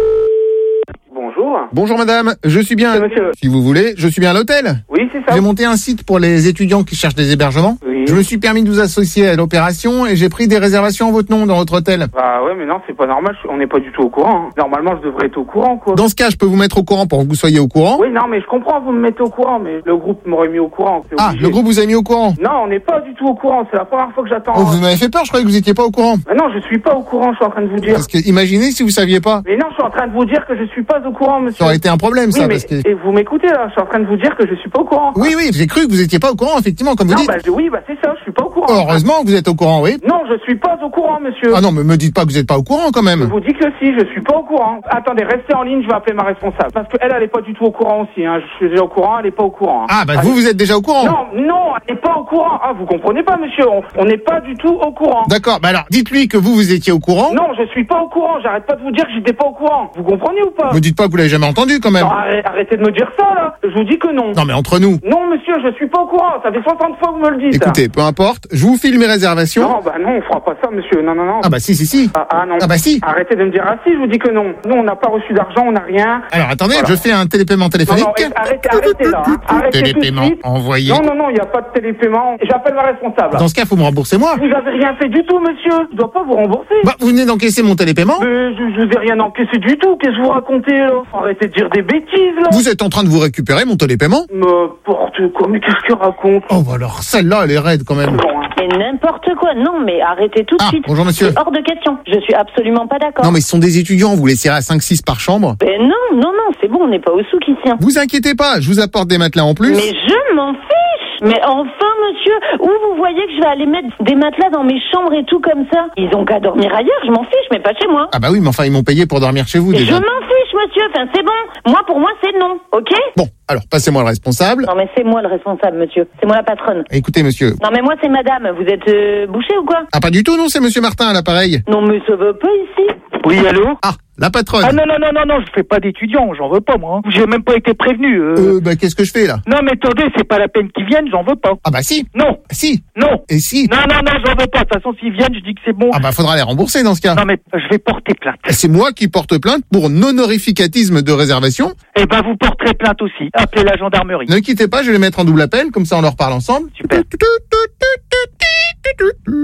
Bonjour. Bonjour madame, je suis bien, si vous voulez, je suis bien à l'hôtel. Oui, c'est ça. J'ai monté un site pour les étudiants qui cherchent des hébergements. Oui. Je me suis permis de vous associer à l'opération et j'ai pris des réservations en votre nom dans votre hôtel. Bah ouais, mais non, c'est pas normal, je- on n'est pas du tout au courant. hein. Normalement, je devrais être au courant, quoi. Dans ce cas, je peux vous mettre au courant pour que vous soyez au courant. Oui, non, mais je comprends, vous me mettez au courant, mais le groupe m'aurait mis au courant. c'est Ah, obligé. le groupe vous a mis au courant. Non, on n'est pas du tout au courant, c'est la première fois que j'attends. Oh, vous m'avez fait peur, je croyais que vous étiez pas au courant. Mais non, je suis pas au courant, je suis en train de vous dire. Parce que imaginez si vous saviez pas. Mais non, je suis en train de vous dire que je suis pas au courant, monsieur. Ça aurait été un problème, ça, Oui, mais parce que- et vous m'écoutez là, je suis en train de vous dire que je suis pas au courant. Oui, oui, j'ai cru que vous étiez pas au courant, effectivement, comme vous Non, dites. bah je- oui, bah c'est ça, je suis pas au courant. Heureusement que vous êtes au courant, oui. Non, je suis pas au courant, monsieur. Ah non, mais me dites pas que vous êtes pas au courant, quand Je même. vous dis que si, je suis pas au courant. Attendez, restez en ligne, je vais appeler ma responsable. Parce qu'elle, elle est pas du tout au courant aussi, hein. Je suis déjà au courant, elle est pas au courant. hein. Ah, bah Allez. vous, vous êtes déjà au courant. Non, non, elle n'est pas au courant. Ah, vous comprenez pas, monsieur. On- On n'est pas du tout au courant. D'accord, bah alors, dites-lui que vous, vous étiez au courant. Non, je suis pas au courant. J'arrête pas de vous dire que j'étais pas au courant. Vous comprenez ou pas? Me dites pas que vous l'avez jamais entendu, quand même. Non, arrête- arrêtez de me dire ça, là. Je vous dis que non. Non, mais entre nous. Non, monsieur, je suis pas au courant. Ça fait soixante fois que vous me le dites. Écoutez, peu importe, je vous file mes réservations. Non, bah non, on fera pas ça, monsieur. Non, non, non. Ah bah si, si, si. Ah, ah, non. Ah bah si. Arrêtez de me dire ah si, je vous dis que non. Nous, on n'a pas reçu d'argent, on n'a rien. Alors attendez, Voilà. je fais un télépaiement téléphonique. Non, non, arrêtez, arrêtez là. hein. Arrêtez tout de Télépaiement suite. envoyé. Non, non, non, il n'y a pas de télépaiement. J'appelle ma responsable. Dans ce cas, faut me rembourser moi. Vous avez rien fait du tout, monsieur. Je dois pas vous rembourser. Bah, vous venez d'encaisser mon télépaiement. Mais je, je vous ai rien encaissé du tout. Qu'est-ce que vous racontez, là? Arrêtez de dire des bêtises, là. Vous êtes en train de vous récupérer mon télépaiement. N'importe quoi. Mais qu'est-ce qu'il raconte? Oh, bah alors, celle-là, elle est raide quand même. Mais n'importe quoi, non, mais arrêtez tout de Ah, suite. bonjour, monsieur. C'est hors de question. Je suis absolument pas d'accord. Non, mais ce sont des étudiants, vous les serrez à cinq six par chambre. Ben non, non, non, c'est bon, on n'est pas au souk ici. hein. Vous inquiétez pas, je vous apporte des matelas en plus. Mais je m'en fiche. Mais enfin, monsieur, où vous voyez que je vais aller mettre des matelas dans mes chambres et tout comme ça? Ils ont qu'à dormir ailleurs, je m'en fiche, mais pas chez moi. Ah bah oui, mais enfin, ils m'ont payé pour dormir chez vous Je déjà. m'en fiche, monsieur, enfin c'est bon. Moi, pour moi, c'est non, ok? Bon, alors, passez-moi le responsable. Non, mais c'est moi le responsable, monsieur. C'est moi la patronne. Écoutez, monsieur. Non, mais moi, c'est madame. Vous êtes euh, bouché ou quoi? Ah, pas du tout, non, c'est monsieur Martin à l'appareil. Non, mais ça va pas ici. Oui, allô? Ah, la patronne. Ah non, non, non, non, non, je fais pas d'étudiants, j'en veux pas, moi. J'ai même pas été prévenu. Euh... Euh, bah, qu'est-ce que je fais, là? Non, mais attendez, c'est pas la peine qu'ils viennent, j'en veux pas. Ah bah si. Non. Si. Non. Et si. Non, non, non, j'en veux pas. De toute façon, s'ils viennent, je dis que c'est bon. Ah bah, faudra les rembourser dans ce cas. Non, mais je vais porter plainte. C'est moi qui porte plainte pour non-honorificatisme de réservation. Eh ben, vous porterez plainte aussi. Appelez la gendarmerie. Ne quittez pas, je vais les mettre en double appel, comme ça on leur parle ensemble. Super.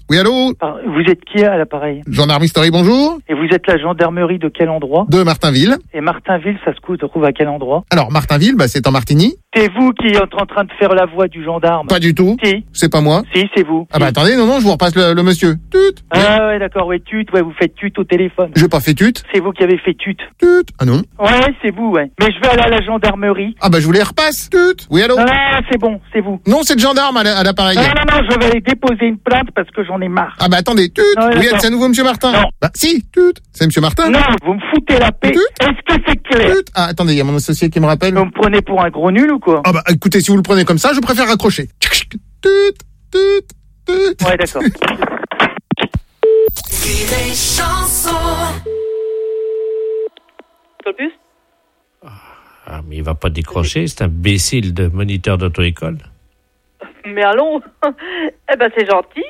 Oui, allô? Ah, vous êtes qui à l'appareil? Gendarmerie Story, bonjour. Et vous êtes la gendarmerie de quel endroit? De Martinville. Et Martinville, ça se trouve à quel endroit? Alors, Martinville, bah, c'est en Martigny. C'est vous qui êtes en train de faire la voix du gendarme? Pas du tout. Si. C'est pas moi. Si, c'est vous. Ah bah attendez, non, non, je vous repasse le, le monsieur. Tut. Ah ouais, d'accord, ouais, tut, ouais, vous faites tut au téléphone. J'ai pas fait tut. C'est vous qui avez fait tut. Tut. Ah non. Ouais, c'est vous, ouais. Mais je vais aller à la gendarmerie. Ah bah je vous les repasse. Tut. Oui, allô? Ah, c'est bon, c'est vous. Non, c'est le gendarme à la- à l'appareil. Non, non, non, je vais aller déposer une plainte parce que j'en ai marre. Ah bah attendez, tut. Ah ouais, Oui, d'accord. c'est à nouveau monsieur Martin. Non. Bah si, tut. C'est monsieur Martin. Non, vous me foutez la paix. Est-ce que c'est clair? Tut. Ah attendez, il y a mon associé qui me rappelle. Vous me prenez pour un gros nul ou quoi? Ah bah écoutez, si vous le prenez comme ça, je préfère raccrocher. Tut. Tut. Tut. Ouais, d'accord. Rire et chanson. Plus Ah, mais il va pas décrocher, c'est un imbécile de moniteur d'auto-école. Mais allons. Eh ben, c'est gentil.